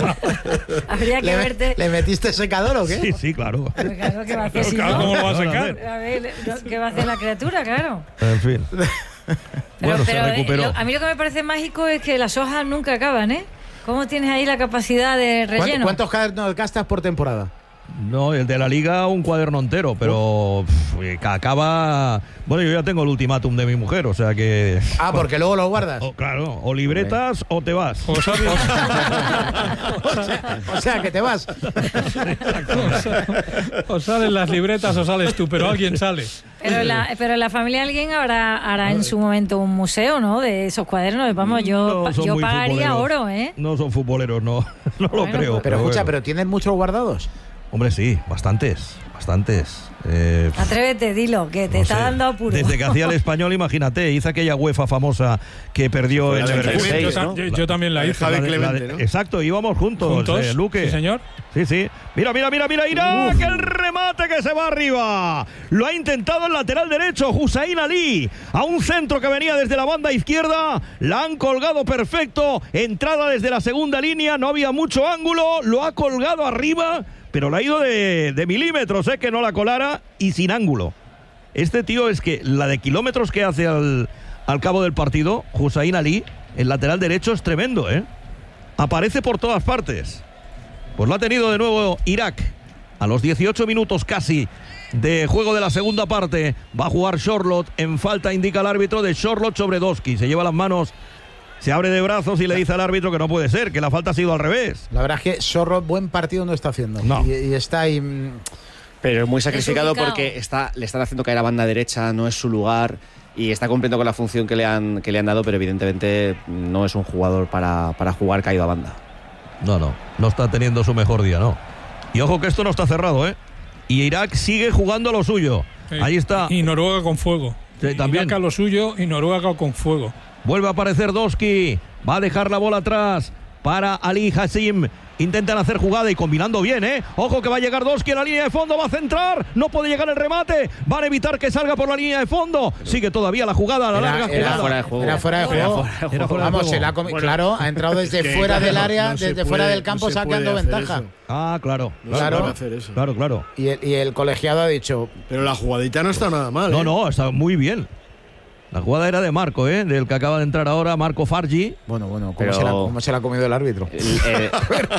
habría que ¿Le, verte. ¿Le metiste secador o qué? Sí, sí, claro. Pero claro, ¿qué va a hacer si claro, no? ¿cómo lo va a sacar? A ver, ¿qué va a hacer la criatura? Claro. En fin. Pero, Bueno, pero se recuperó. eh, lo, a mí lo que me parece mágico es que las hojas nunca acaban, ¿eh? ¿Cómo tienes ahí la capacidad de relleno? ¿Cuántos cuadernos gastas por temporada? No, el de la Liga un cuaderno entero, pero pff, acaba... Bueno, yo ya tengo el ultimátum de mi mujer, o sea que... Ah, porque luego lo guardas. O, claro, o libretas o te vas. O sea, o, sea, o sea, que te vas. O salen las libretas o sales tú, pero alguien sale. Pero la, pero en la familia alguien hará, hará en su momento un museo, ¿no? De esos cuadernos. Vamos, yo, No yo pagaría oro, ¿eh? No son futboleros, no, no lo Bueno, creo. pues- Pero escucha, bueno. pero ¿tienen muchos guardados? Hombre, sí, bastantes, bastantes. Eh, Atrévete, dilo, que te no está sé. dando apuro. Desde que hacía el Español, imagínate, hizo aquella UEFA famosa que perdió en la del Leverkusen. Clemente, Yo, ta- ¿no? yo- yo también la La de hice. Javi La de- la Clemente, de- ¿no? Exacto, íbamos juntos, ¿Juntos? eh, Luque. Sí, señor. Sí, sí. Mira, mira, mira, mira, Irak, el remate que se va arriba. Lo ha intentado el lateral derecho, Hussein Ali. A un centro que venía desde la banda izquierda. La han colgado perfecto. Entrada desde la segunda línea, no había mucho ángulo. Lo ha colgado arriba, pero la ha ido de, de milímetros, ¿eh? Que no la colara y sin ángulo. Este tío es que la de kilómetros que hace al, al cabo del partido, Hussein Ali, el lateral derecho, es tremendo, ¿eh? Aparece por todas partes. Pues lo ha tenido de nuevo Irak. A los dieciocho minutos casi de juego de la segunda parte va a jugar Charlotte. En falta indica el árbitro de Charlotte sobre Doski. Se lleva las manos, se abre de brazos y le dice al árbitro que no puede ser, que la falta ha sido al revés. La verdad es que Sorro buen partido no está haciendo. No. Y, y está ahí... mm, Pero es muy sacrificado Desubicado. porque está, le están haciendo caer a banda derecha, no es su lugar y está cumpliendo con la función que le han, que le han dado, pero evidentemente no es un jugador para, para jugar caído a banda. No, no, no está teniendo su mejor día, no. Y ojo que esto no está cerrado, ¿eh? Y Irak sigue jugando a lo suyo. Sí. Ahí está. Y Noruega con fuego. Sí, también. Irak a lo suyo y Noruega con fuego. Vuelve a aparecer Doski. Va a dejar la bola atrás para Ali Hassim. Intentan hacer jugada y combinando bien, ¿eh? Ojo que va a llegar Doski a la línea de fondo, va a centrar, no puede llegar el remate, van a evitar que salga por la línea de fondo. Sigue todavía la jugada, la Era, larga era jugada. fuera de juego. Era fuera de juego. Era fuera de juego. Era fuera de Vamos, juego. se la ha comi- Bueno, claro, ha entrado desde que, fuera claro, del área, no se desde puede- fuera del campo, no se sacando puede hacer ventaja. eso. Ah, claro. No Claro. se puede hacer eso. Claro, claro. Y el, y el colegiado ha dicho, Pero la jugadita no está nada mal. No, ¿eh? no, está muy bien. La jugada era de Marco, ¿eh? Del que acaba de entrar ahora, Marco Fargi. bueno, bueno, ¿cómo, Pero- se, la, cómo se la ha comido el árbitro? El, eh,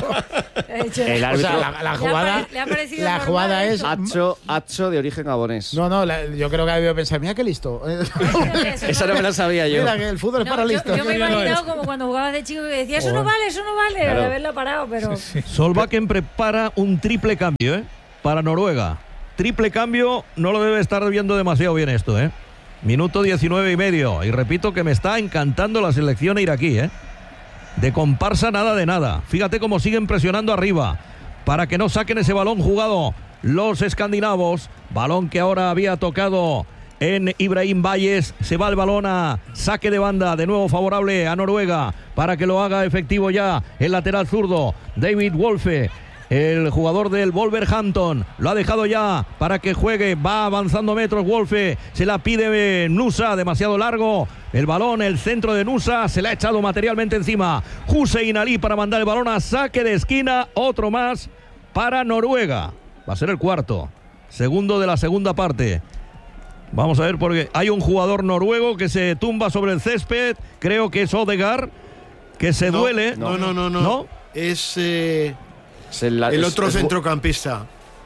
el O árbitro sea, la, la jugada, le ha parecido la normal jugada es... esto. Hacho, Hacho de origen gabonés. No, no, la- yo creo que ha debido pensar, mira qué listo. Esa no me la sabía yo. Mira que el fútbol es No, para yo, listos. yo me he Ya no imaginado es. como cuando jugabas de chico que decía, eso no vale, eso no vale, Claro. de haberla parado, pero... Solbakken prepara un triple cambio, ¿eh? Para Noruega. Triple cambio, no lo debe estar viendo demasiado bien esto, ¿eh? Minuto diecinueve y medio. Y repito que me está encantando la selección iraquí, ¿eh? De comparsa nada de nada. Fíjate cómo siguen presionando arriba para que no saquen ese balón jugado los escandinavos. Balón que ahora había tocado en Ibrahim Valles. Se va el balón a saque de banda, de nuevo favorable a Noruega para que lo haga efectivo ya el lateral zurdo David Wolfe. El jugador del Wolverhampton lo ha dejado ya para que juegue. Va avanzando metros Wolfe. Se la pide Nusa, demasiado largo. El balón, el centro de Nusa, se le ha echado materialmente encima. Hussein Ali para mandar el balón a saque de esquina. Otro más para Noruega. Va a ser el cuarto. Segundo de la segunda parte. Vamos a ver, porque hay un jugador noruego que se tumba sobre el césped. Creo que es Odegaard, que se No, duele. No, no, no, no. ¿No? Es eh, Es el, el es- otro es- centrocampista.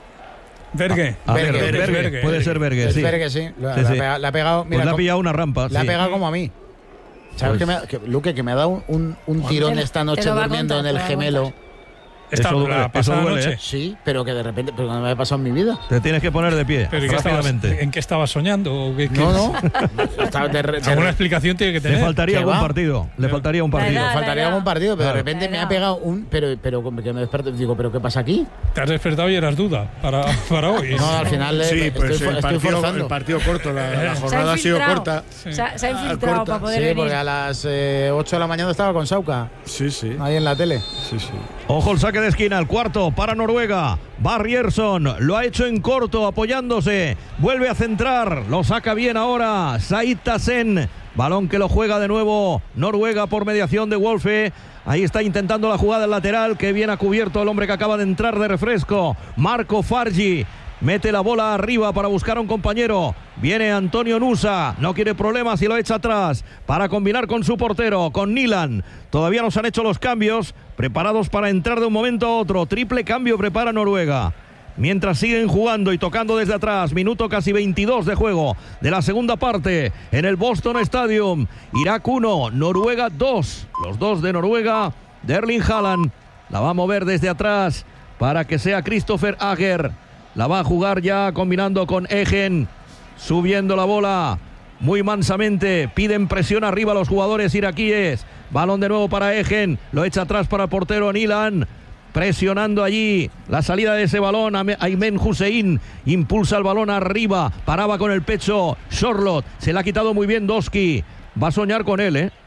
Vergue. A ver, Berge, Berge, Berge. puede ser Berge, Es sí. Berge, sí. La, Sí, la sí. ha pegado, la ha pegado, Pues mira, le ha cómo- pillado una rampa. la ha sí. pegado como a mí. ¿Sabes Pues- qué me ha- que, Luque, que me ha dado un, un, un tirón Te- esta te noche lo va a durmiendo contar, en el te lo va a gemelo? contar. Esta, Eso duele, la eso pasada duele, noche. ¿eh? Sí, pero que de repente, pero que no me ha pasado en mi vida. Te tienes que poner de pie Pero ¿y qué estabas- rápidamente. ¿En qué estabas soñando? ¿O qué- qué- No, no. Estaba de re- de Alguna re- explicación tiene que Le tener. faltaría ¿Qué algún va? partido. Le faltaría un partido. edad. faltaría la algún partido, pero Claro. de repente La me ha edad. pegado un. Pero, pero que me desperto. Digo, ¿pero qué pasa aquí? Te has despertado y eras duda para, para hoy. No, al final eh, Sí, estoy, pues fo- el estoy partido, forzando. el partido corto, la, la Se ha jornada ha sido infiltrado. corta. Se ha, se ha Ah, infiltrado corta. para poder Sí, venir. porque a las eh, ocho de la mañana estaba con Sauca, Sí, sí. ahí en la tele. sí, sí. Ojo el saque de esquina, el cuarto para Noruega. Va Rierson, lo ha hecho en corto, apoyándose. Vuelve a centrar, lo saca bien ahora Said Tassen. Balón que lo juega de nuevo Noruega por mediación de Wolfe. Ahí está intentando la jugada al lateral, que bien ha cubierto el hombre que acaba de entrar de refresco, Marco Fargi. Mete la bola arriba para buscar a un compañero. Viene Antonio Nusa. No quiere problemas y lo echa atrás para combinar con su portero, con Nilan. Todavía no se han hecho los cambios. Preparados para entrar de un momento a otro. Triple cambio prepara Noruega. Mientras siguen jugando y tocando desde atrás. Minuto casi veintidós de juego de la segunda parte en el Boston Stadium. Irak uno, Noruega dos. Los dos de Noruega, de Erling Haaland. La va a mover desde atrás para que sea Christopher Ager. La va a jugar ya combinando con Egen. Subiendo la bola muy mansamente. Piden presión arriba los jugadores iraquíes. Balón de nuevo para Egen. Lo echa atrás para el portero Nilan. Presionando allí la salida de ese balón. Aymen Hussein impulsa el balón arriba. Paraba con el pecho Sorloth. Se le ha quitado muy bien Doski. Va a soñar con él, ¿eh?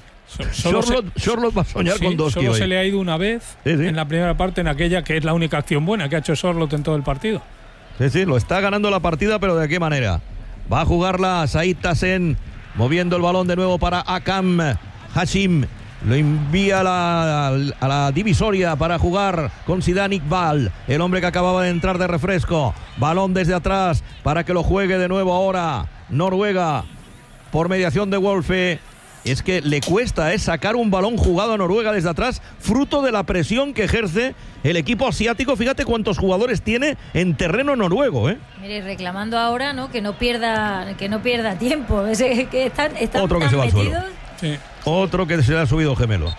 Solo se- Sorloth, Sorloth va a soñar sí, con Doski solo hoy. se le ha ido una vez Sí, sí. en la primera parte, en aquella que es la única acción buena que ha hecho Sorloth en todo el partido. Sí, sí, lo está ganando la partida, pero ¿de qué manera? Va a jugarla Said Tassen, moviendo el balón de nuevo para Akam Hashim. Lo envía a la, a la divisoria para jugar con Zidane Iqbal, el hombre que acababa de entrar de refresco. Balón desde atrás para que lo juegue de nuevo ahora Noruega por mediación de Wolfe. Es que le cuesta ¿eh? sacar un balón jugado a Noruega desde atrás, fruto de la presión que ejerce el equipo asiático. Fíjate cuántos jugadores tiene en terreno noruego, ¿eh? Mire, reclamando ahora, ¿no? Que no pierda, que no pierda tiempo. Es que están, están Otro que tan se va al suelo. metidos. Sí. Otro que se le ha subido gemelo.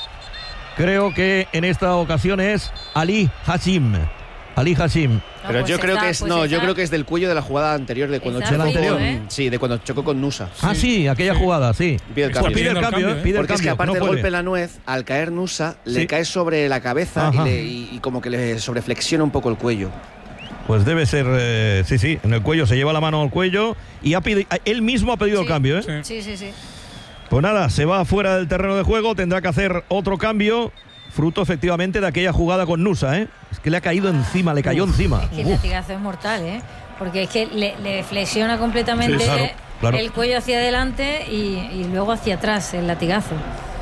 Creo que en esta ocasión es Ali Hashim. Ali Hashim. No, Pero pues yo creo está- que es pues no, está- yo creo que es del cuello de la jugada anterior de cuando Está chocó frito, con ¿eh? sí, de cuando chocó con Nusa. Ah, sí, aquella jugada, sí. Pide el Está cambio. Pide el pidiendo el cambio, cambio, ¿eh? Pide el Porque es que cambio, aparte no del puede. golpe en la nuez, al caer Nusa, Sí. le cae sobre la cabeza y, Ajá. le- y- y como que le sobreflexiona un poco el cuello. Pues debe ser, eh, sí, sí, en el cuello, se lleva la mano al cuello y ha pidi- él mismo ha pedido el Sí. cambio, ¿eh? Sí. Sí, sí, sí. Pues nada, se va fuera del terreno de juego, tendrá que hacer otro cambio fruto efectivamente de aquella jugada con Nusa, ¿eh? Es que le ha caído encima, le cayó Uf, encima. Es que el latigazo es mortal, ¿eh? Porque es que le, le flexiona completamente sí, claro, claro. el cuello hacia adelante y, y luego hacia atrás el latigazo.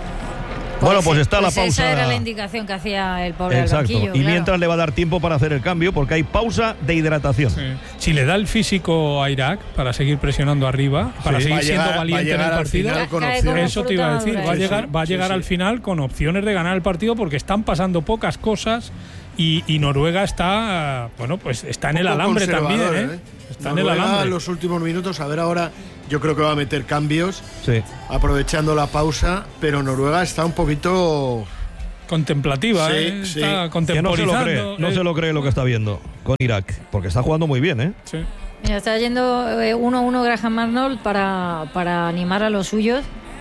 Pues bueno, pues está pues la pausa. Esa era la indicación que hacía el pobre Exacto. al banquillo, Y claro. mientras le va a dar tiempo para hacer el cambio, porque hay pausa de hidratación. Sí. Si le da el físico a Irak para seguir presionando arriba, para Sí. seguir Va a siendo llegar- valiente en el partido, eso te iba a decir, va a llegar, va a llegar al final con opciones de ganar el partido porque están pasando pocas cosas y, y Noruega está, bueno, pues está en el alambre también, ¿eh? ¿eh? Está Noruega, en el alambre. los últimos minutos, a ver ahora, yo creo que va a meter cambios, sí. aprovechando la pausa, pero Noruega está un poquito contemplativa, sí, ¿eh? sí. Está Que no se lo cree, contemporizando. no eh. se lo cree lo que está viendo con Irak, porque está jugando muy bien, ¿eh? Sí. Mira, está yendo eh, uno a uno Graham Arnold para, para animar a los suyos.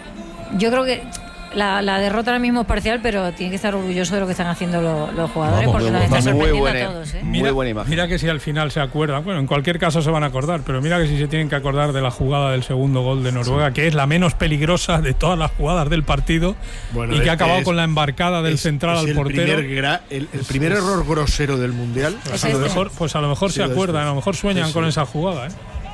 Yo creo que la, la derrota ahora mismo es parcial, pero tiene que estar orgulloso de lo que están haciendo lo, los jugadores, Vamos, porque muy nos está bueno. sorprendiendo Muy buena, a todos, ¿eh? muy Mira, buena imagen. mira que si al final se acuerdan, bueno, en cualquier caso se van a acordar, pero mira que si se tienen que acordar de la jugada del segundo gol de Noruega, sí. que es la menos peligrosa de todas las jugadas del partido, bueno, y que es, ha acabado es, con la embarcada del es, central es al el portero. Primer gra, el, el primer error grosero del Mundial. Pues a lo mejor, pues a lo mejor se acuerdan, a lo mejor sueñan sí, sí. con esa jugada, ¿eh?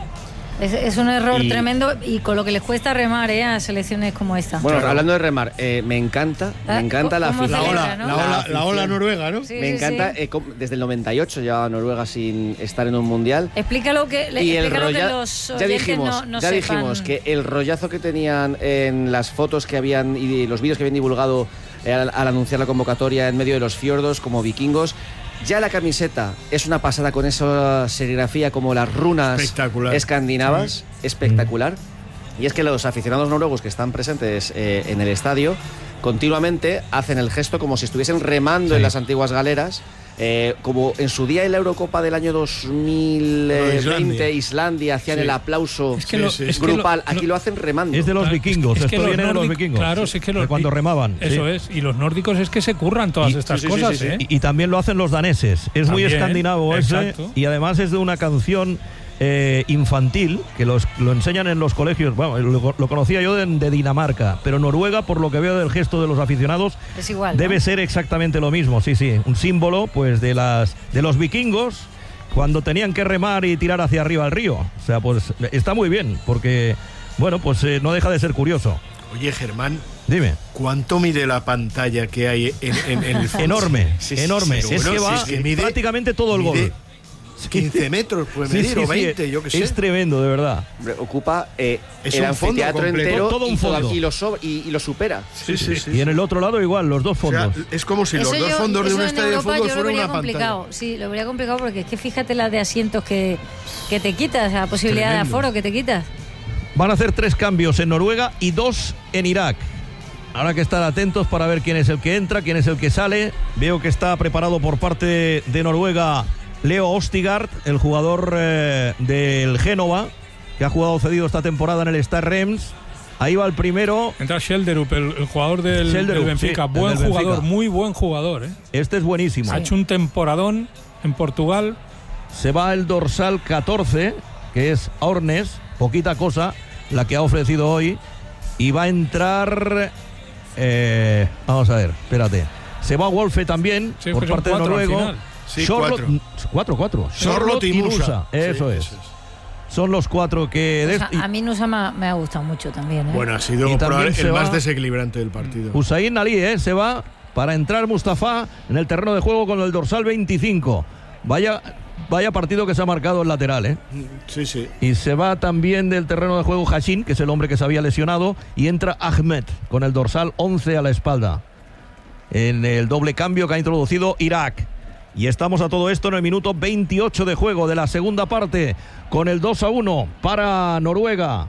Es, es un error y, tremendo y con lo que les cuesta remar, ¿eh? A selecciones como esta. Bueno, claro. hablando de remar, eh, me encanta, me encanta la afición. La ola, ¿no? la, ola, la, la ola noruega, ¿no? Sí, me sí, encanta, sí. Eh, desde el noventa y ocho lleva Noruega sin estar en un mundial. Explícalo que, le, y el explícalo rolla, que los ya dijimos, no, no ya sepan. dijimos que el rollazo que tenían en las fotos que habían y los vídeos que habían divulgado eh, al, al anunciar la convocatoria en medio de los fiordos como vikingos. Ya la camiseta es una pasada con esa serigrafía como las runas escandinavas, sí. espectacular. Y es que los aficionados noruegos que están presentes eh, en el estadio continuamente hacen el gesto como si estuviesen remando sí. en las antiguas galeras. Eh, como en su día en la Eurocopa del año dos mil veinte, Islandia, Islandia hacían sí. el aplauso es que lo, es grupal, que lo, aquí lo hacen remando. Es de los vikingos, es que, es que esto viene de los vikingos. Claro, sí. es que los, de cuando remaban. Eso sí. es, y los nórdicos es que se curran todas y, estas sí, cosas. Sí, sí, ¿eh? y, y también lo hacen los daneses, es también, muy escandinavo ese, exacto. y además es de una canción eh, infantil que los, lo enseñan en los colegios. Bueno, lo, lo conocía yo de, de Dinamarca, pero Noruega, por lo que veo del gesto de los aficionados, es igual, debe ¿no? ser exactamente lo mismo. Sí, sí, un símbolo pues de las de los vikingos cuando tenían que remar y tirar hacia arriba al río. O sea, pues está muy bien porque bueno, pues eh, no deja de ser curioso. Oye, Germán. Dime. ¿Cuánto mide la pantalla que hay en, en, en el fondo? Enorme, sí, enorme. Sí, es bueno, que va si es que mide, prácticamente todo el gol. quince metros puede medir, sí, sí, o veinte, sí, yo qué sé. Es tremendo, de verdad. Ocupa eh, es el un anfiteatro entero todo un fondo. Y, lo sobre, y, y lo supera. Sí, sí, sí. Y en el otro lado igual, los dos fondos. O sea, es como si eso los dos yo, fondos de un estadio de fútbol fueran una complicado. pantalla. Sí, lo vería complicado porque es que fíjate la de asientos que, que te quitas, la posibilidad Tremendo. de aforo que te quitas. Van a hacer tres cambios en Noruega y dos en Irak. Habrá que estar atentos para ver quién es el que entra, quién es el que sale. Veo que está preparado por parte de Noruega Leo Ostigard, el jugador eh, del Génova, que ha jugado cedido esta temporada en el Stade Reims. Ahí va el primero. Entra Schelderup, el, el jugador del, Schelderup, del Benfica. Sí, buen del jugador, Benfica. muy buen jugador. ¿eh? Este es buenísimo. Ha hecho un temporadón en Portugal. Se va el dorsal catorce, que es Ornes, poquita cosa, la que ha ofrecido hoy. Y va a entrar... Eh, vamos a ver, espérate. Se va Wolfe también, sí, por parte de Noruego. Sí, Charlotte, cuatro. cuatro, cuatro. Charlotte y Nusa. Eso sí, es. es. Son los cuatro que... O sea, a mí Nusa me ha gustado mucho también. ¿eh? Bueno, ha sido el más desequilibrante del partido. Hussein Ali ¿eh? se va para entrar Mustafa en el terreno de juego con el dorsal veinticinco. Vaya... Vaya partido que se ha marcado el lateral, ¿eh? Sí, sí. Y se va también del terreno de juego Hashin, que es el hombre que se había lesionado, y entra Ahmed con el dorsal once a la espalda. En el doble cambio que ha introducido Irak. Y estamos a todo esto en el minuto veintiocho de juego de la segunda parte, con el dos a uno para Noruega.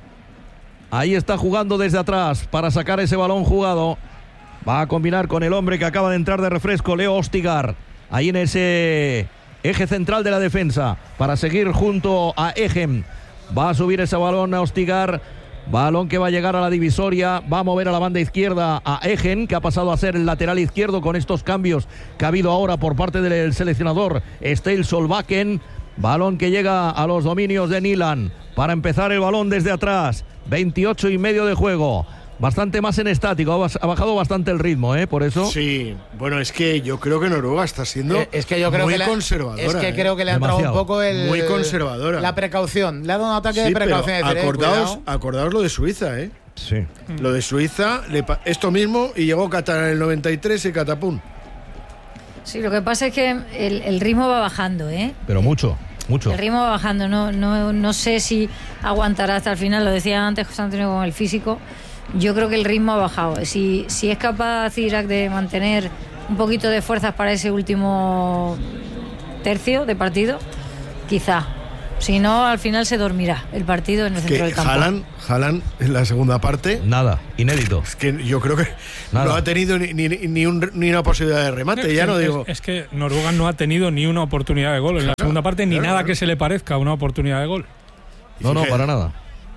Ahí está jugando desde atrás para sacar ese balón jugado. Va a combinar con el hombre que acaba de entrar de refresco, Leo Ostigard. Ahí en ese... eje central de la defensa para seguir junto a Egen. Va a subir ese balón a Ostigard. Balón que va a llegar a la divisoria. Va a mover a la banda izquierda a Egen, que ha pasado a ser el lateral izquierdo con estos cambios que ha habido ahora por parte del seleccionador Ståle Solbakken. Balón que llega a los dominios de Nilan para empezar el balón desde atrás. veintiocho y medio de juego. bastante más en estático, ha, bas- ha bajado bastante el ritmo, ¿eh? Por eso. Sí, bueno, es que yo creo que Noruega está siendo Eh, es que yo creo muy que le, conservadora. es que ¿eh? creo que le ha entrado un Demasiado. poco el Muy conservadora. la precaución. Le ha dado un ataque Sí, de pero precaución. de decir, eh, acordaos, cuidado. acordaos lo de Suiza, ¿eh? Sí. Lo de Suiza, le pa- esto mismo, y llegó Qatar en el noventa y tres y catapum. Sí, lo que pasa es que el, el ritmo va bajando, ¿eh? Pero mucho, mucho. El ritmo va bajando, no, no, no sé si aguantará hasta el final, lo decía antes José Antonio con el físico. Yo creo que el ritmo ha bajado. Si, si es capaz Irak de mantener un poquito de fuerzas para ese último tercio de partido, quizá. Si no, al final se dormirá el partido en el centro Que del campo. Haaland, Haaland en la segunda parte, Nada, inédito. es que yo creo que Nada. no ha tenido ni, ni, ni un- ni una posibilidad de remate. Ya Es- no es- digo. Es que Noruega no ha tenido ni una oportunidad de gol en la segunda parte, ni claro, nada claro. que se le parezca a una oportunidad de gol. No, no, Fíjate. para nada.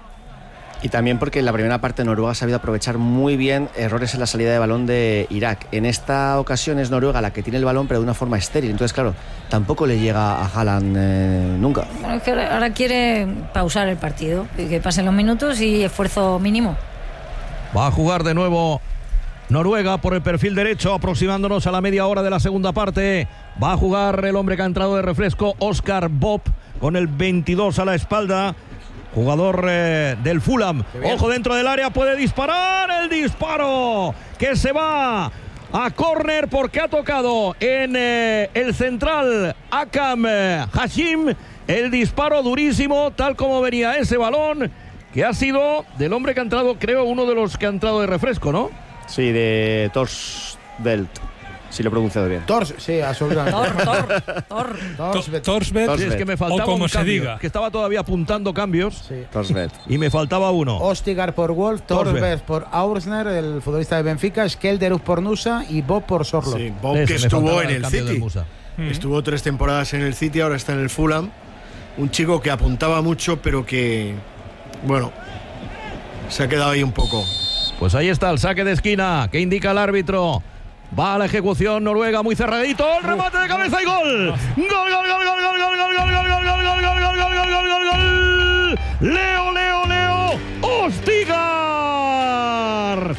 Y también porque en la primera parte Noruega ha sabido aprovechar muy bien errores en la salida de balón de Irak. En esta ocasión es Noruega la que tiene el balón, pero de una forma estéril. Entonces, claro, tampoco le llega a Haaland eh, nunca. Bueno, es que ahora, ahora quiere pausar el partido, y que pasen los minutos y esfuerzo mínimo. Va a jugar de nuevo Noruega por el perfil derecho, aproximándonos a la media hora de la segunda parte. Va a jugar el hombre que ha entrado de refresco, Oscar Bob, con el veintidós a la espalda. Jugador eh, del Fulham. Ojo dentro del área, puede disparar. El disparo que se va a córner porque ha tocado en eh, el central Akam eh, Hashim. El disparo durísimo, tal como venía ese balón, que ha sido del hombre que ha entrado, creo, uno de los que ha entrado de refresco, ¿no? Sí, de Torsveld, si lo he pronunciado bien. Tors, sí, absolutamente. Tor, tor, tor. Torsved. Torsved, Sí, es que me faltaba o como un se cambio, diga. que estaba todavía apuntando cambios Sí. Torsveld. y me faltaba uno. Ostigar por Wolf, Torsved. Torsved por Aursner, el futbolista de Benfica, Skelderus por Nusa y Bob por Sorlo. Sí, Bob, Ese, que me estuvo faltaba en el cambio del City. Musa. Estuvo tres temporadas en el City, ahora está en el Fulham. Un chico que apuntaba mucho, pero que, bueno, se ha quedado ahí un poco. Pues ahí está el saque de esquina que indica el árbitro. Va a la ejecución Noruega muy cerradito. El remate de cabeza y gol. Gol, gol, gol, gol, gol, gol, gol, gol, gol, gol, gol, gol, gol, gol, gol, gol, gol, gol. Leo, Leo, Leo. Ostigar.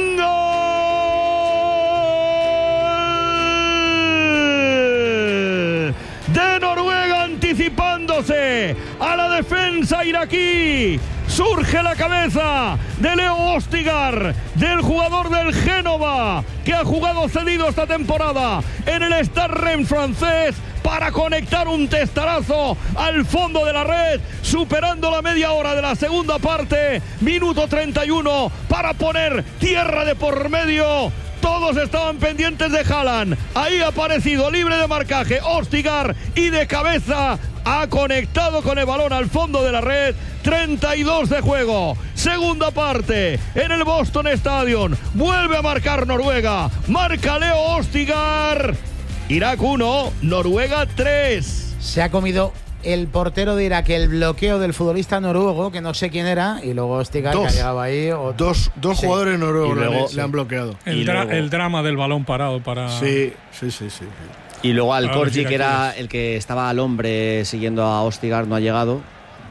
Gol de Noruega anticipándose a la defensa iraquí. Surge la cabeza de Leo Ostigar, del jugador del Génova, que ha jugado cedido esta temporada en el Stade Rennes francés, para conectar un testarazo al fondo de la red, superando la media hora de la segunda parte, minuto treinta y uno, para poner tierra de por medio. Todos estaban pendientes de Haaland. Ahí ha aparecido libre de marcaje Ostigar y de cabeza ha conectado con el balón al fondo de la red. treinta y dos de juego. Segunda parte en el Boston Stadium. Vuelve a marcar Noruega. Marca Leo Ostigar. Irak uno, Noruega tres. Se ha comido el portero de Irak el bloqueo del futbolista noruego, que no sé quién era, y luego Ostigar, que ha Dos. llegado ahí. o- Dos, dos Sí. jugadores noruegos Y le, luego- le han bloqueado. El, Y dra- luego- el drama del balón parado para. Sí, sí, sí, sí. Y luego al Ahora Corgi, los que era iraquíes. el que estaba al hombre siguiendo a Ostigar, no ha llegado.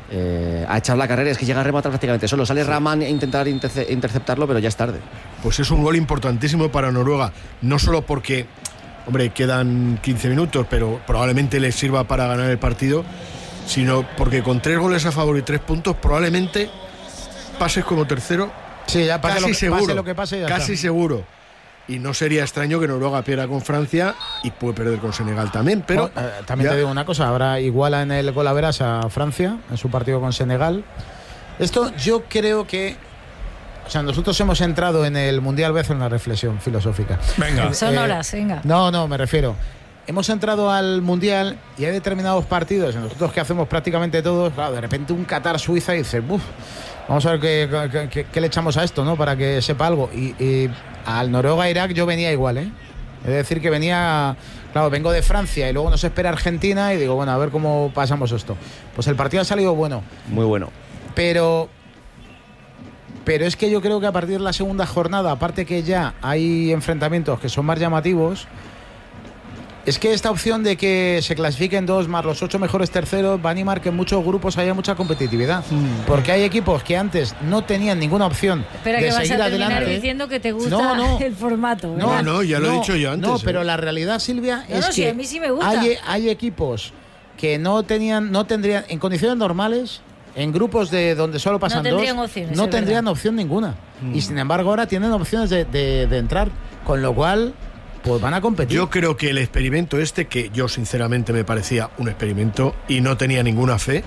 Eh, a echar la carrera, es que llega a rematar prácticamente solo. Sale Rahman a intentar interce- interceptarlo, pero ya es tarde. Pues es un gol importantísimo para Noruega. No solo porque, hombre, quedan quince minutos, pero probablemente les sirva para ganar el partido, sino porque con tres goles a favor y tres puntos, probablemente pases como tercero. Sí, ya pase Casi lo que, seguro. pase lo que pase, ya casi está. seguro. Y no sería extraño que Noruega pierda con Francia y puede perder con Senegal también. Pero Oh, eh, también ya- te digo una cosa, ahora iguala en el golaveras a Francia en su partido con Senegal. Esto yo creo que, o sea, nosotros hemos entrado en el Mundial B en una reflexión filosófica. Venga. Son Eh, horas, venga. No, no, me refiero. Hemos entrado al Mundial y hay determinados partidos, y nosotros que hacemos prácticamente todos, claro, de repente un Qatar-Suiza y dices, uff, vamos a ver qué, qué- qué- qué le echamos a esto, ¿no? Para que sepa algo. Y, y al Noruega-Irak yo venía igual, ¿eh? Es decir, que venía, claro, vengo de Francia y luego nos espera Argentina y digo, bueno, a ver cómo pasamos esto. Pues el partido ha salido bueno, Muy bueno. pero... Pero es que yo creo que a partir de la segunda jornada, aparte que ya hay enfrentamientos que son más llamativos, Es que esta opción de que se clasifiquen dos más los ocho mejores terceros va a animar que en muchos grupos haya mucha competitividad. Mm. Porque hay equipos que antes no tenían ninguna opción Espera, de que seguir vas a adelante. diciendo que te gusta no, no. el formato. ¿verdad? No, no, ya lo no, he dicho yo antes. No, ¿eh? pero la realidad, Silvia, no, es no, que sí, a mí sí me gusta. Hay, hay equipos que no tenían, no tendrían, en condiciones normales, en grupos de donde solo pasan no dos, opciones, no tendrían verdad. opción ninguna. Mm. Y sin embargo ahora tienen opciones de, de, de entrar, con lo cual pues van a competir. Yo creo que el experimento este, que yo sinceramente me parecía un experimento y no tenía ninguna fe,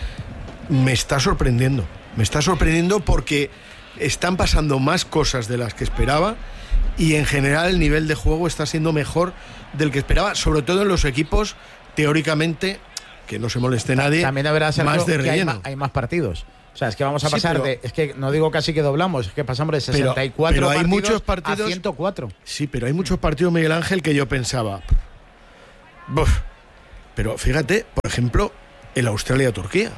me está sorprendiendo. Me está sorprendiendo porque están pasando más cosas de las que esperaba y en general el nivel de juego está siendo mejor del que esperaba, sobre todo en los equipos teóricamente, que no se moleste nadie, también habrá más de que hay, relleno. ma- hay más partidos. O sea, es que vamos a Sí, pasar pero- de... Es que no digo casi que doblamos, es que pasamos de sesenta y cuatro pero hay partidos, muchos partidos a ciento cuatro. Sí, pero hay muchos partidos, Miguel Ángel, que yo pensaba... Buf, pero fíjate, por ejemplo, el Australia-Turquía.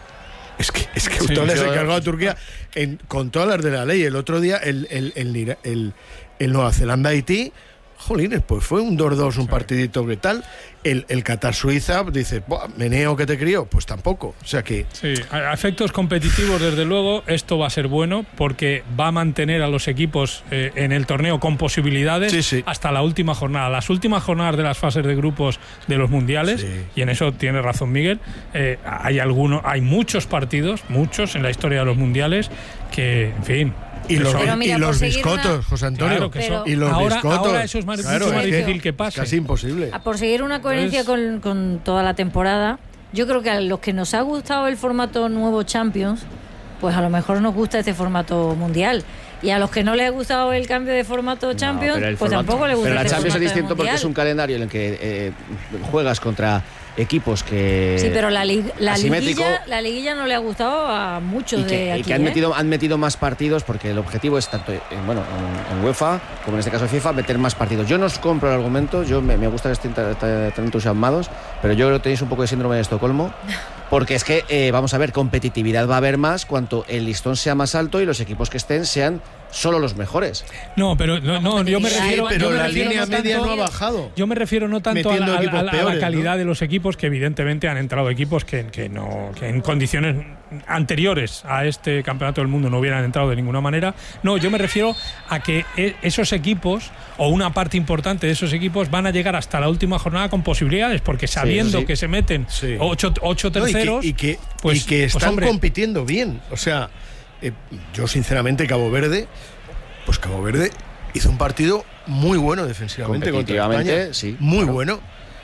Es que, es que Australia Sí, se yo- cargó a Turquía en, con todas las de la ley. El otro día, el, el, el, el, el Nueva Zelanda-Haití, jolines, pues fue un dos dos, un sí. partidito que tal. El, el Qatar-Suiza, dice, meneo que te crió, pues tampoco. O sea que... Sí, a efectos competitivos, desde luego, esto va a ser bueno porque va a mantener a los equipos eh, en el torneo con posibilidades sí, sí. hasta la última jornada. Las últimas jornadas de las fases de grupos de los mundiales, sí. y en eso tiene razón Miguel, eh, hay algunos, hay muchos partidos, muchos en la historia de los mundiales que, en fin... Y los, mira, y los biscotos, una... José Antonio. Claro que pero... Y los ahora, biscotos. ahora eso es más, claro, mucho más es difícil que pase. Casi imposible. A por seguir una coherencia pues... con, con toda la temporada, yo creo que a los que nos ha gustado el formato nuevo Champions, pues a lo mejor nos gusta este formato mundial. Y a los que no les ha gustado el cambio de formato Champions, no, pues formato, tampoco les gusta. Pero la este Champions es distinto mundial. Porque es un calendario en el que eh, juegas contra equipos que... Sí, pero la, li la, liguilla, la liguilla no le ha gustado a muchos y que, de aquí. Y que han, ¿eh? metido, han metido más partidos porque el objetivo es tanto en, bueno, en, en UEFA como en este caso FIFA, meter más partidos. Yo no os compro el argumento, yo me, me gusta que estén tan entusiasmados, pero yo creo que tenéis un poco de síndrome de Estocolmo. Porque es que, eh, vamos a ver, competitividad va a haber más cuanto el listón sea más alto y los equipos que estén sean solo los mejores. No, pero no, no yo me refiero... Sí, pero yo me la refiero línea no media tanto, no ha bajado. Yo me refiero no tanto a la, a, a, a peores, la calidad ¿no? de los equipos, que evidentemente han entrado equipos que, que, no, que en condiciones anteriores a este campeonato del mundo no hubieran entrado de ninguna manera. No, yo me refiero a que esos equipos, o una parte importante de esos equipos, van a llegar hasta la última jornada con posibilidades, porque sabiendo sí, sí. que se meten sí. ocho, ocho terceros... No, y, que, y, que, pues, y que están pues, hombre, compitiendo bien. O sea, eh, yo sinceramente Cabo Verde, pues Cabo Verde hizo un partido muy bueno defensivamente contra España. Sí, muy claro. bueno.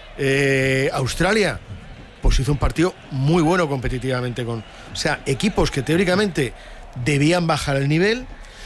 Eh, Australia, pues hizo un partido muy bueno competitivamente con, o sea, equipos que teóricamente debían bajar el nivel,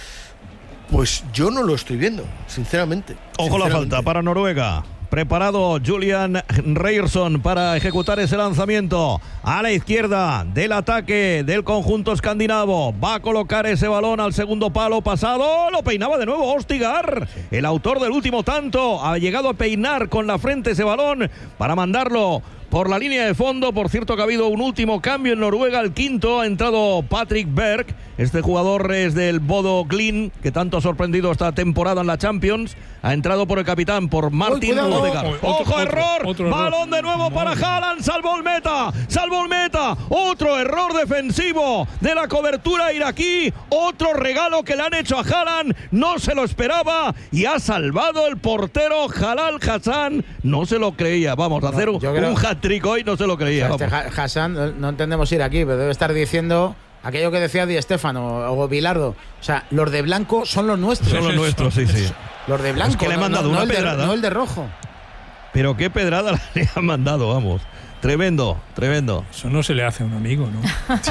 pues yo no lo estoy viendo, sinceramente. Ojo la falta para Noruega. Preparado Julian Ryerson para ejecutar ese lanzamiento a la izquierda del ataque del conjunto escandinavo. Va a colocar ese balón al segundo palo pasado. Lo peinaba de nuevo Ostigar, el autor del último tanto. Ha llegado a peinar con la frente ese balón para mandarlo por la línea de fondo. Por cierto que ha habido un último cambio en Noruega. El quinto ha entrado Patrick Berg. Este jugador es del Bodo Glimt, que tanto ha sorprendido esta temporada en la Champions. Ha entrado por el capitán, por Martin Odegaard. ¡Ojo, otro, error! Otro, otro Balón error. de nuevo para Haaland. Salvó el meta. Salvó el meta. Otro error defensivo de la cobertura iraquí. Otro regalo que le han hecho a Haaland. No se lo esperaba. Y ha salvado el portero Jalal Hassan. No se lo creía. Vamos a hacer no, un, creo... un hat-trick hoy. No se lo creía. O sea, este Hassan, no entendemos ir aquí, pero debe estar diciendo... aquello que decía Di Stéfano o Bilardo. O sea, los de blanco son los nuestros. Son los nuestros, sí, sí. Los de blanco. Es que le han mandado no, una no el pedrada. De, no el de rojo. Pero qué pedrada le han mandado, vamos. Tremendo, tremendo. Eso no se le hace a un amigo, ¿no?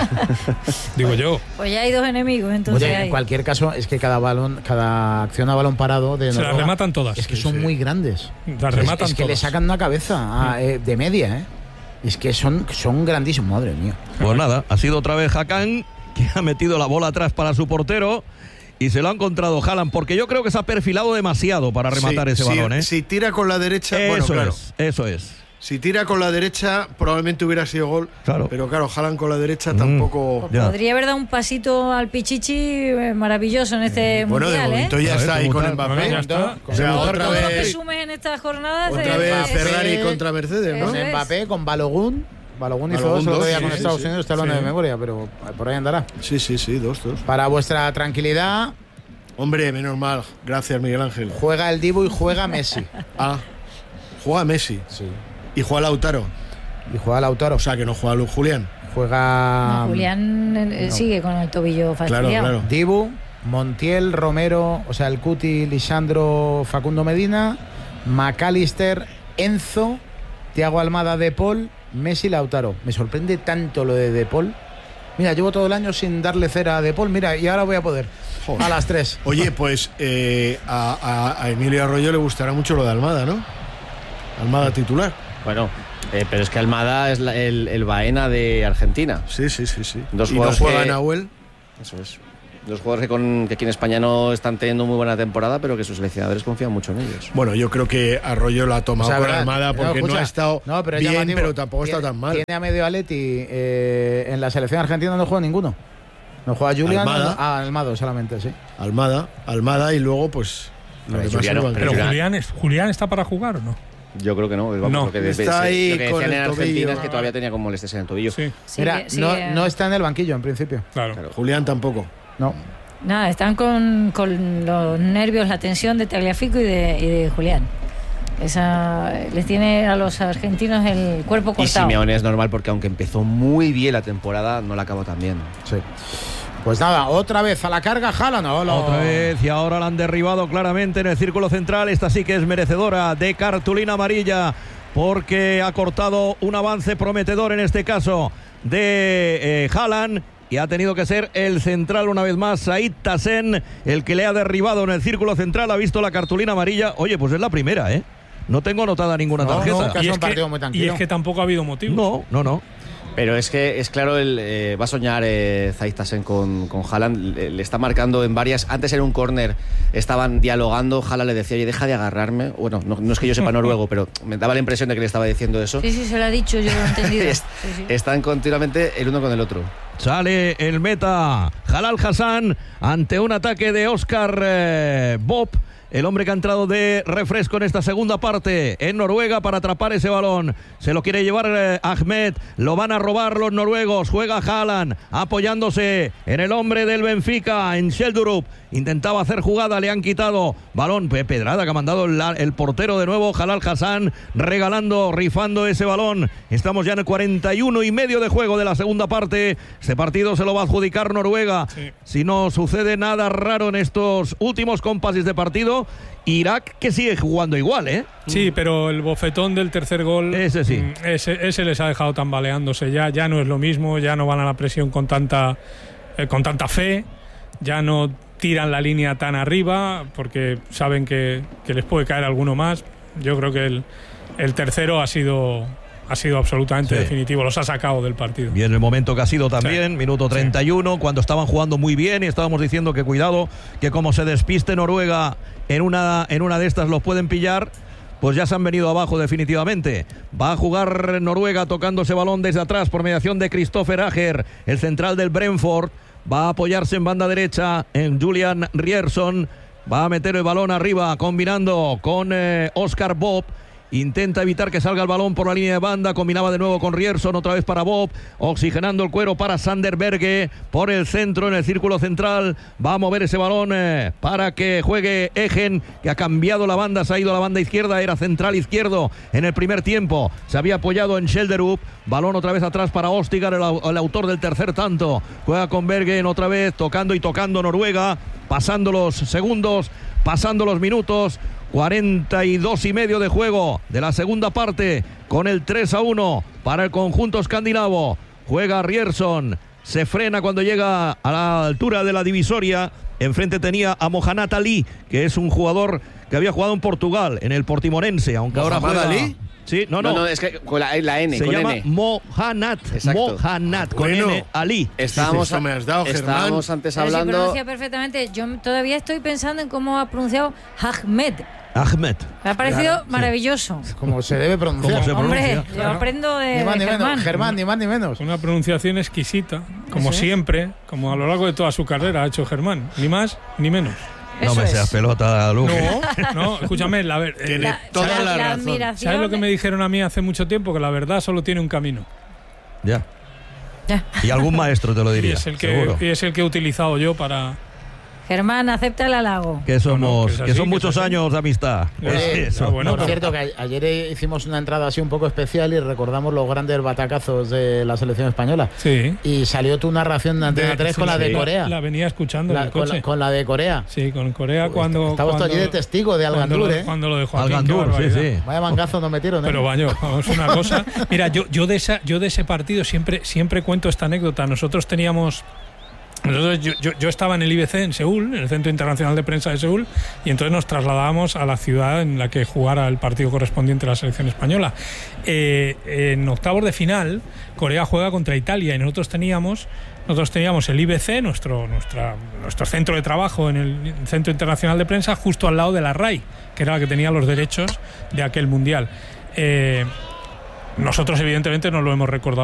Digo yo. Pues ya hay dos enemigos, entonces. Oye, hay. En cualquier caso, es que cada balón, cada acción a balón parado de se Noruega, las rematan todas. Es que sí, son sí. muy grandes. Las rematan es, es que todas. le sacan una cabeza a, eh, de media, ¿eh? Es que son, son grandísimos, madre mía. Pues nada, ha sido otra vez Hakan, que ha metido la bola atrás para su portero. Y se lo ha encontrado Haaland, porque yo creo que se ha perfilado demasiado para rematar sí, ese sí, balón, ¿eh? Si tira con la derecha, eso bueno, claro. es, eso es. Si tira con la derecha, probablemente hubiera sido gol. Claro. Pero claro, Haaland con la derecha Mm. tampoco. Pues podría haber dado un pasito al Pichichi maravilloso en este Bueno, mundial, de momento ¿eh? ya A ver, está ahí ¿cómo con tal? Mbappé. Bueno, ya está. O sea, Todo otra lo que vez, sumes en estas jornadas. otra eh, vez es- Ferrari es- contra Mercedes, ¿no? Con Eso es. Mbappé, con Balogun. Balogun hizo Balogun dos el otro dos, día sí, con sí, Estados sí. Unidos, está hablando Sí. de memoria, pero por ahí andará. Sí, sí, sí, dos, dos. Para vuestra tranquilidad, Hombre, menos mal. Gracias, Miguel Ángel. juega el Dibu y juega Messi. Ah, juega Messi Sí. y juega Lautaro. Y juega Lautaro. O sea, que no juega Luis Julián. Juega No, Julián eh, no. sigue con el tobillo Claro, fastidiado. claro. Dibu, Montiel, Romero, o sea, el Cuti, Lisandro, Facundo Medina, McAllister, Enzo, Thiago Almada, De Paul, Messi, Lautaro. Me sorprende tanto lo de De Paul. Mira, llevo todo el año sin darle cera a De Paul, mira, y ahora voy a poder. Joder. A las tres. Oye, pues eh, a, a- a Emilio Arroyo le gustará mucho lo de Almada, ¿no? Almada titular. Bueno, eh, pero es que Almada es la- el, el Baena de Argentina. Sí, sí, sí, sí. Dos y no jugadores juega que- Nahuel. Eso es. Dos jugadores que, con, que aquí en España no están teniendo muy buena temporada, pero que sus seleccionadores confían mucho en ellos. Bueno, yo creo que Arroyo la ha tomado O sea, con ¿verdad? Almada porque no, escucha, ha estado no, pero es bien, llamativo. pero tampoco está Tiene- tan mal. Tiene a medio Aleti, eh, en la selección argentina no juega ninguno. No juega Julián, Almada. no- ah, Almado solamente, sí. Almada, Almada y luego pues los Pero demás Juliano, en el Pero banquillo. Julián- Julián, es- ¿Julián está para jugar o no? Yo creo que no. Vamos, No. lo que, de- Está se- ahí lo que con decían en el Argentina tobillo. es que todavía tenía con molestias en el tobillo. Sí, Mira, Sigue- no, sigue- no está en el banquillo en principio. claro. Claro. Julián tampoco. No. Nada, están con, con los nervios, la tensión de Tagliafico y de, y de Julián. Esa les tiene a los argentinos el cuerpo Y cortado. Simeone es normal porque aunque empezó muy bien la temporada, no la acabó tan bien. Sí. Pues nada, otra vez a la carga, Haaland. Hola. Otra vez, y ahora la han derribado claramente en el círculo central. Esta sí que es merecedora de cartulina amarilla porque ha cortado un avance prometedor en este caso de eh, Haaland. Y ha tenido que ser el central una vez más, Said Tassen, el que le ha derribado en el círculo central. Ha visto la cartulina amarilla. Oye, pues es la primera, ¿eh? No tengo anotada ninguna No, tarjeta. no, que ha Y sido es, un partido muy que, tranquilo. y es que tampoco ha habido motivos. No, no, no. Pero es que es claro, el, eh, va a soñar eh, Said Tassen con, con Haaland. Le, le está marcando en varias. Antes en un córner estaban dialogando. Haaland le decía, oye, deja de agarrarme. Bueno, no, no es que yo sepa noruego, pero me daba la impresión de que le estaba diciendo eso. Sí, sí, se lo ha dicho, yo lo he entendido. Es- Sí, sí. Están continuamente el uno con el otro. Sale el meta Jalal Hassan ante un ataque de Oscar eh, Bob, el hombre que ha entrado de refresco en esta segunda parte en Noruega para atrapar ese balón. Se lo quiere llevar eh, Ahmed, lo van a robar los noruegos. Juega Haaland apoyándose en el hombre del Benfica, en Sheldrup. Intentaba hacer jugada, le han quitado balón. Pe- Pedrada que ha mandado el, el portero de nuevo, Jalal Hassan, regalando, rifando ese balón. Estamos ya en el cuarenta y uno y medio de juego de la segunda parte. Este partido se lo va a adjudicar Noruega. Sí. Si no sucede nada raro en estos últimos compases de partido, Irak que sigue jugando igual, ¿eh? Sí, pero el bofetón del tercer gol, Ese sí. mm, ese, ese les ha dejado tambaleándose ya. Ya no es lo mismo, ya no van a la presión con tanta, eh, con tanta fe, ya no tiran la línea tan arriba porque saben que, que les puede caer alguno más. Yo creo que el, el tercero ha sido, ha sido absolutamente Sí. definitivo, los ha sacado del partido. Bien, el momento que ha sido también, Sí. minuto treinta y uno, cuando estaban jugando muy bien y estábamos diciendo que cuidado, que como se despiste Noruega en una, en una de estas los pueden pillar, pues ya se han venido abajo definitivamente. Va a jugar Noruega tocando ese balón desde atrás por mediación de Christopher Ager, el central del Brentford. Va a apoyarse en banda derecha en Julian Rierson. Va a meter el balón arriba combinando con eh, Oscar Bob. Intenta evitar que salga el balón por la línea de banda. Combinaba de nuevo con Rierson, otra vez para Bob. Oxigenando el cuero para Sander Berge. Por el centro, en el círculo central. Va a mover ese balón eh, para que juegue Egen, que ha cambiado la banda. Se ha ido a la banda izquierda. Era central izquierdo en el primer tiempo. Se había apoyado en Sheldrup. Balón otra vez atrás para Ostigar, el, el autor del tercer tanto. Juega con Bergen otra vez, tocando y tocando Noruega. Pasando los segundos, pasando los minutos. cuarenta y dos y medio de juego de la segunda parte con el tres a uno para el conjunto escandinavo. Juega Rierson, se frena cuando llega a la altura de la divisoria. Enfrente tenía a Mohamed Ali, que es un jugador que había jugado en Portugal, en el Portimonense, aunque ahora ¿Mohamed juega... Ali? Sí, no, No, no, no, es que con la, la N, se con llama N. Mohamed, Exacto. Mohamed, con Bueno. N, Ali. Estábamos, Eso me has dado, estábamos Germán. antes Pero se hablando. pronuncia perfectamente. Yo todavía estoy pensando en cómo ha pronunciado Ahmed. Ahmed. Me ha parecido Claro, maravilloso. Como se debe pronunciar. ¿Cómo se Hombre, pronuncia? yo aprendo de, Ni más de ni menos, Germán. Germán, ni más ni menos. Una pronunciación exquisita, como Eso es. siempre, como a lo largo de toda su carrera ha hecho Germán. Ni más ni menos. No Eso me es. seas pelota, Luque. No, no, escúchame, la ver, eh, Tiene La- toda la, razón. admiración ¿sabes lo que me dijeron a mí hace mucho tiempo? Que la verdad solo tiene un camino. Ya. Ya. Y algún maestro te lo Y diría, es, el que, seguro. y es el que he utilizado yo para... Germán, acepta el halago. Que somos, No, no, que es que así, son que muchos es así. años de amistad. Oye, Es eso. ah, bueno, Por pero- cierto, que a- ayer hicimos una entrada así un poco especial y recordamos los grandes batacazos de la selección española. Sí. Y salió tu narración de Antena De- tres sí, con la de sí, Corea. La venía escuchando en La- el con, coche. la, con la de Corea. Sí, con Corea cuando... Estamos cuando, allí de testigo de cuando Algandur, lo, ¿eh? cuando lo de Joaquín, qué Algandur, sí, barbaridad. sí. Vaya mangazo nos metieron, ¿eh? Pero baño, vamos, una cosa. Mira, yo, yo, de esa, yo de ese partido siempre, siempre cuento esta anécdota. Nosotros teníamos... Nosotros, yo, yo, yo estaba en el I B C en Seúl, en el Centro Internacional de Prensa de Seúl, y entonces nos trasladábamos a la ciudad en la que jugara el partido correspondiente a la selección española. Eh, en octavos de final, Corea juega contra Italia y nosotros teníamos... Nosotros teníamos el I B C, nuestro, nuestra, nuestro centro de trabajo en el Centro Internacional de Prensa, justo al lado de la R A I, que era la que tenía los derechos de aquel mundial. Eh, nosotros, evidentemente, no lo hemos recordado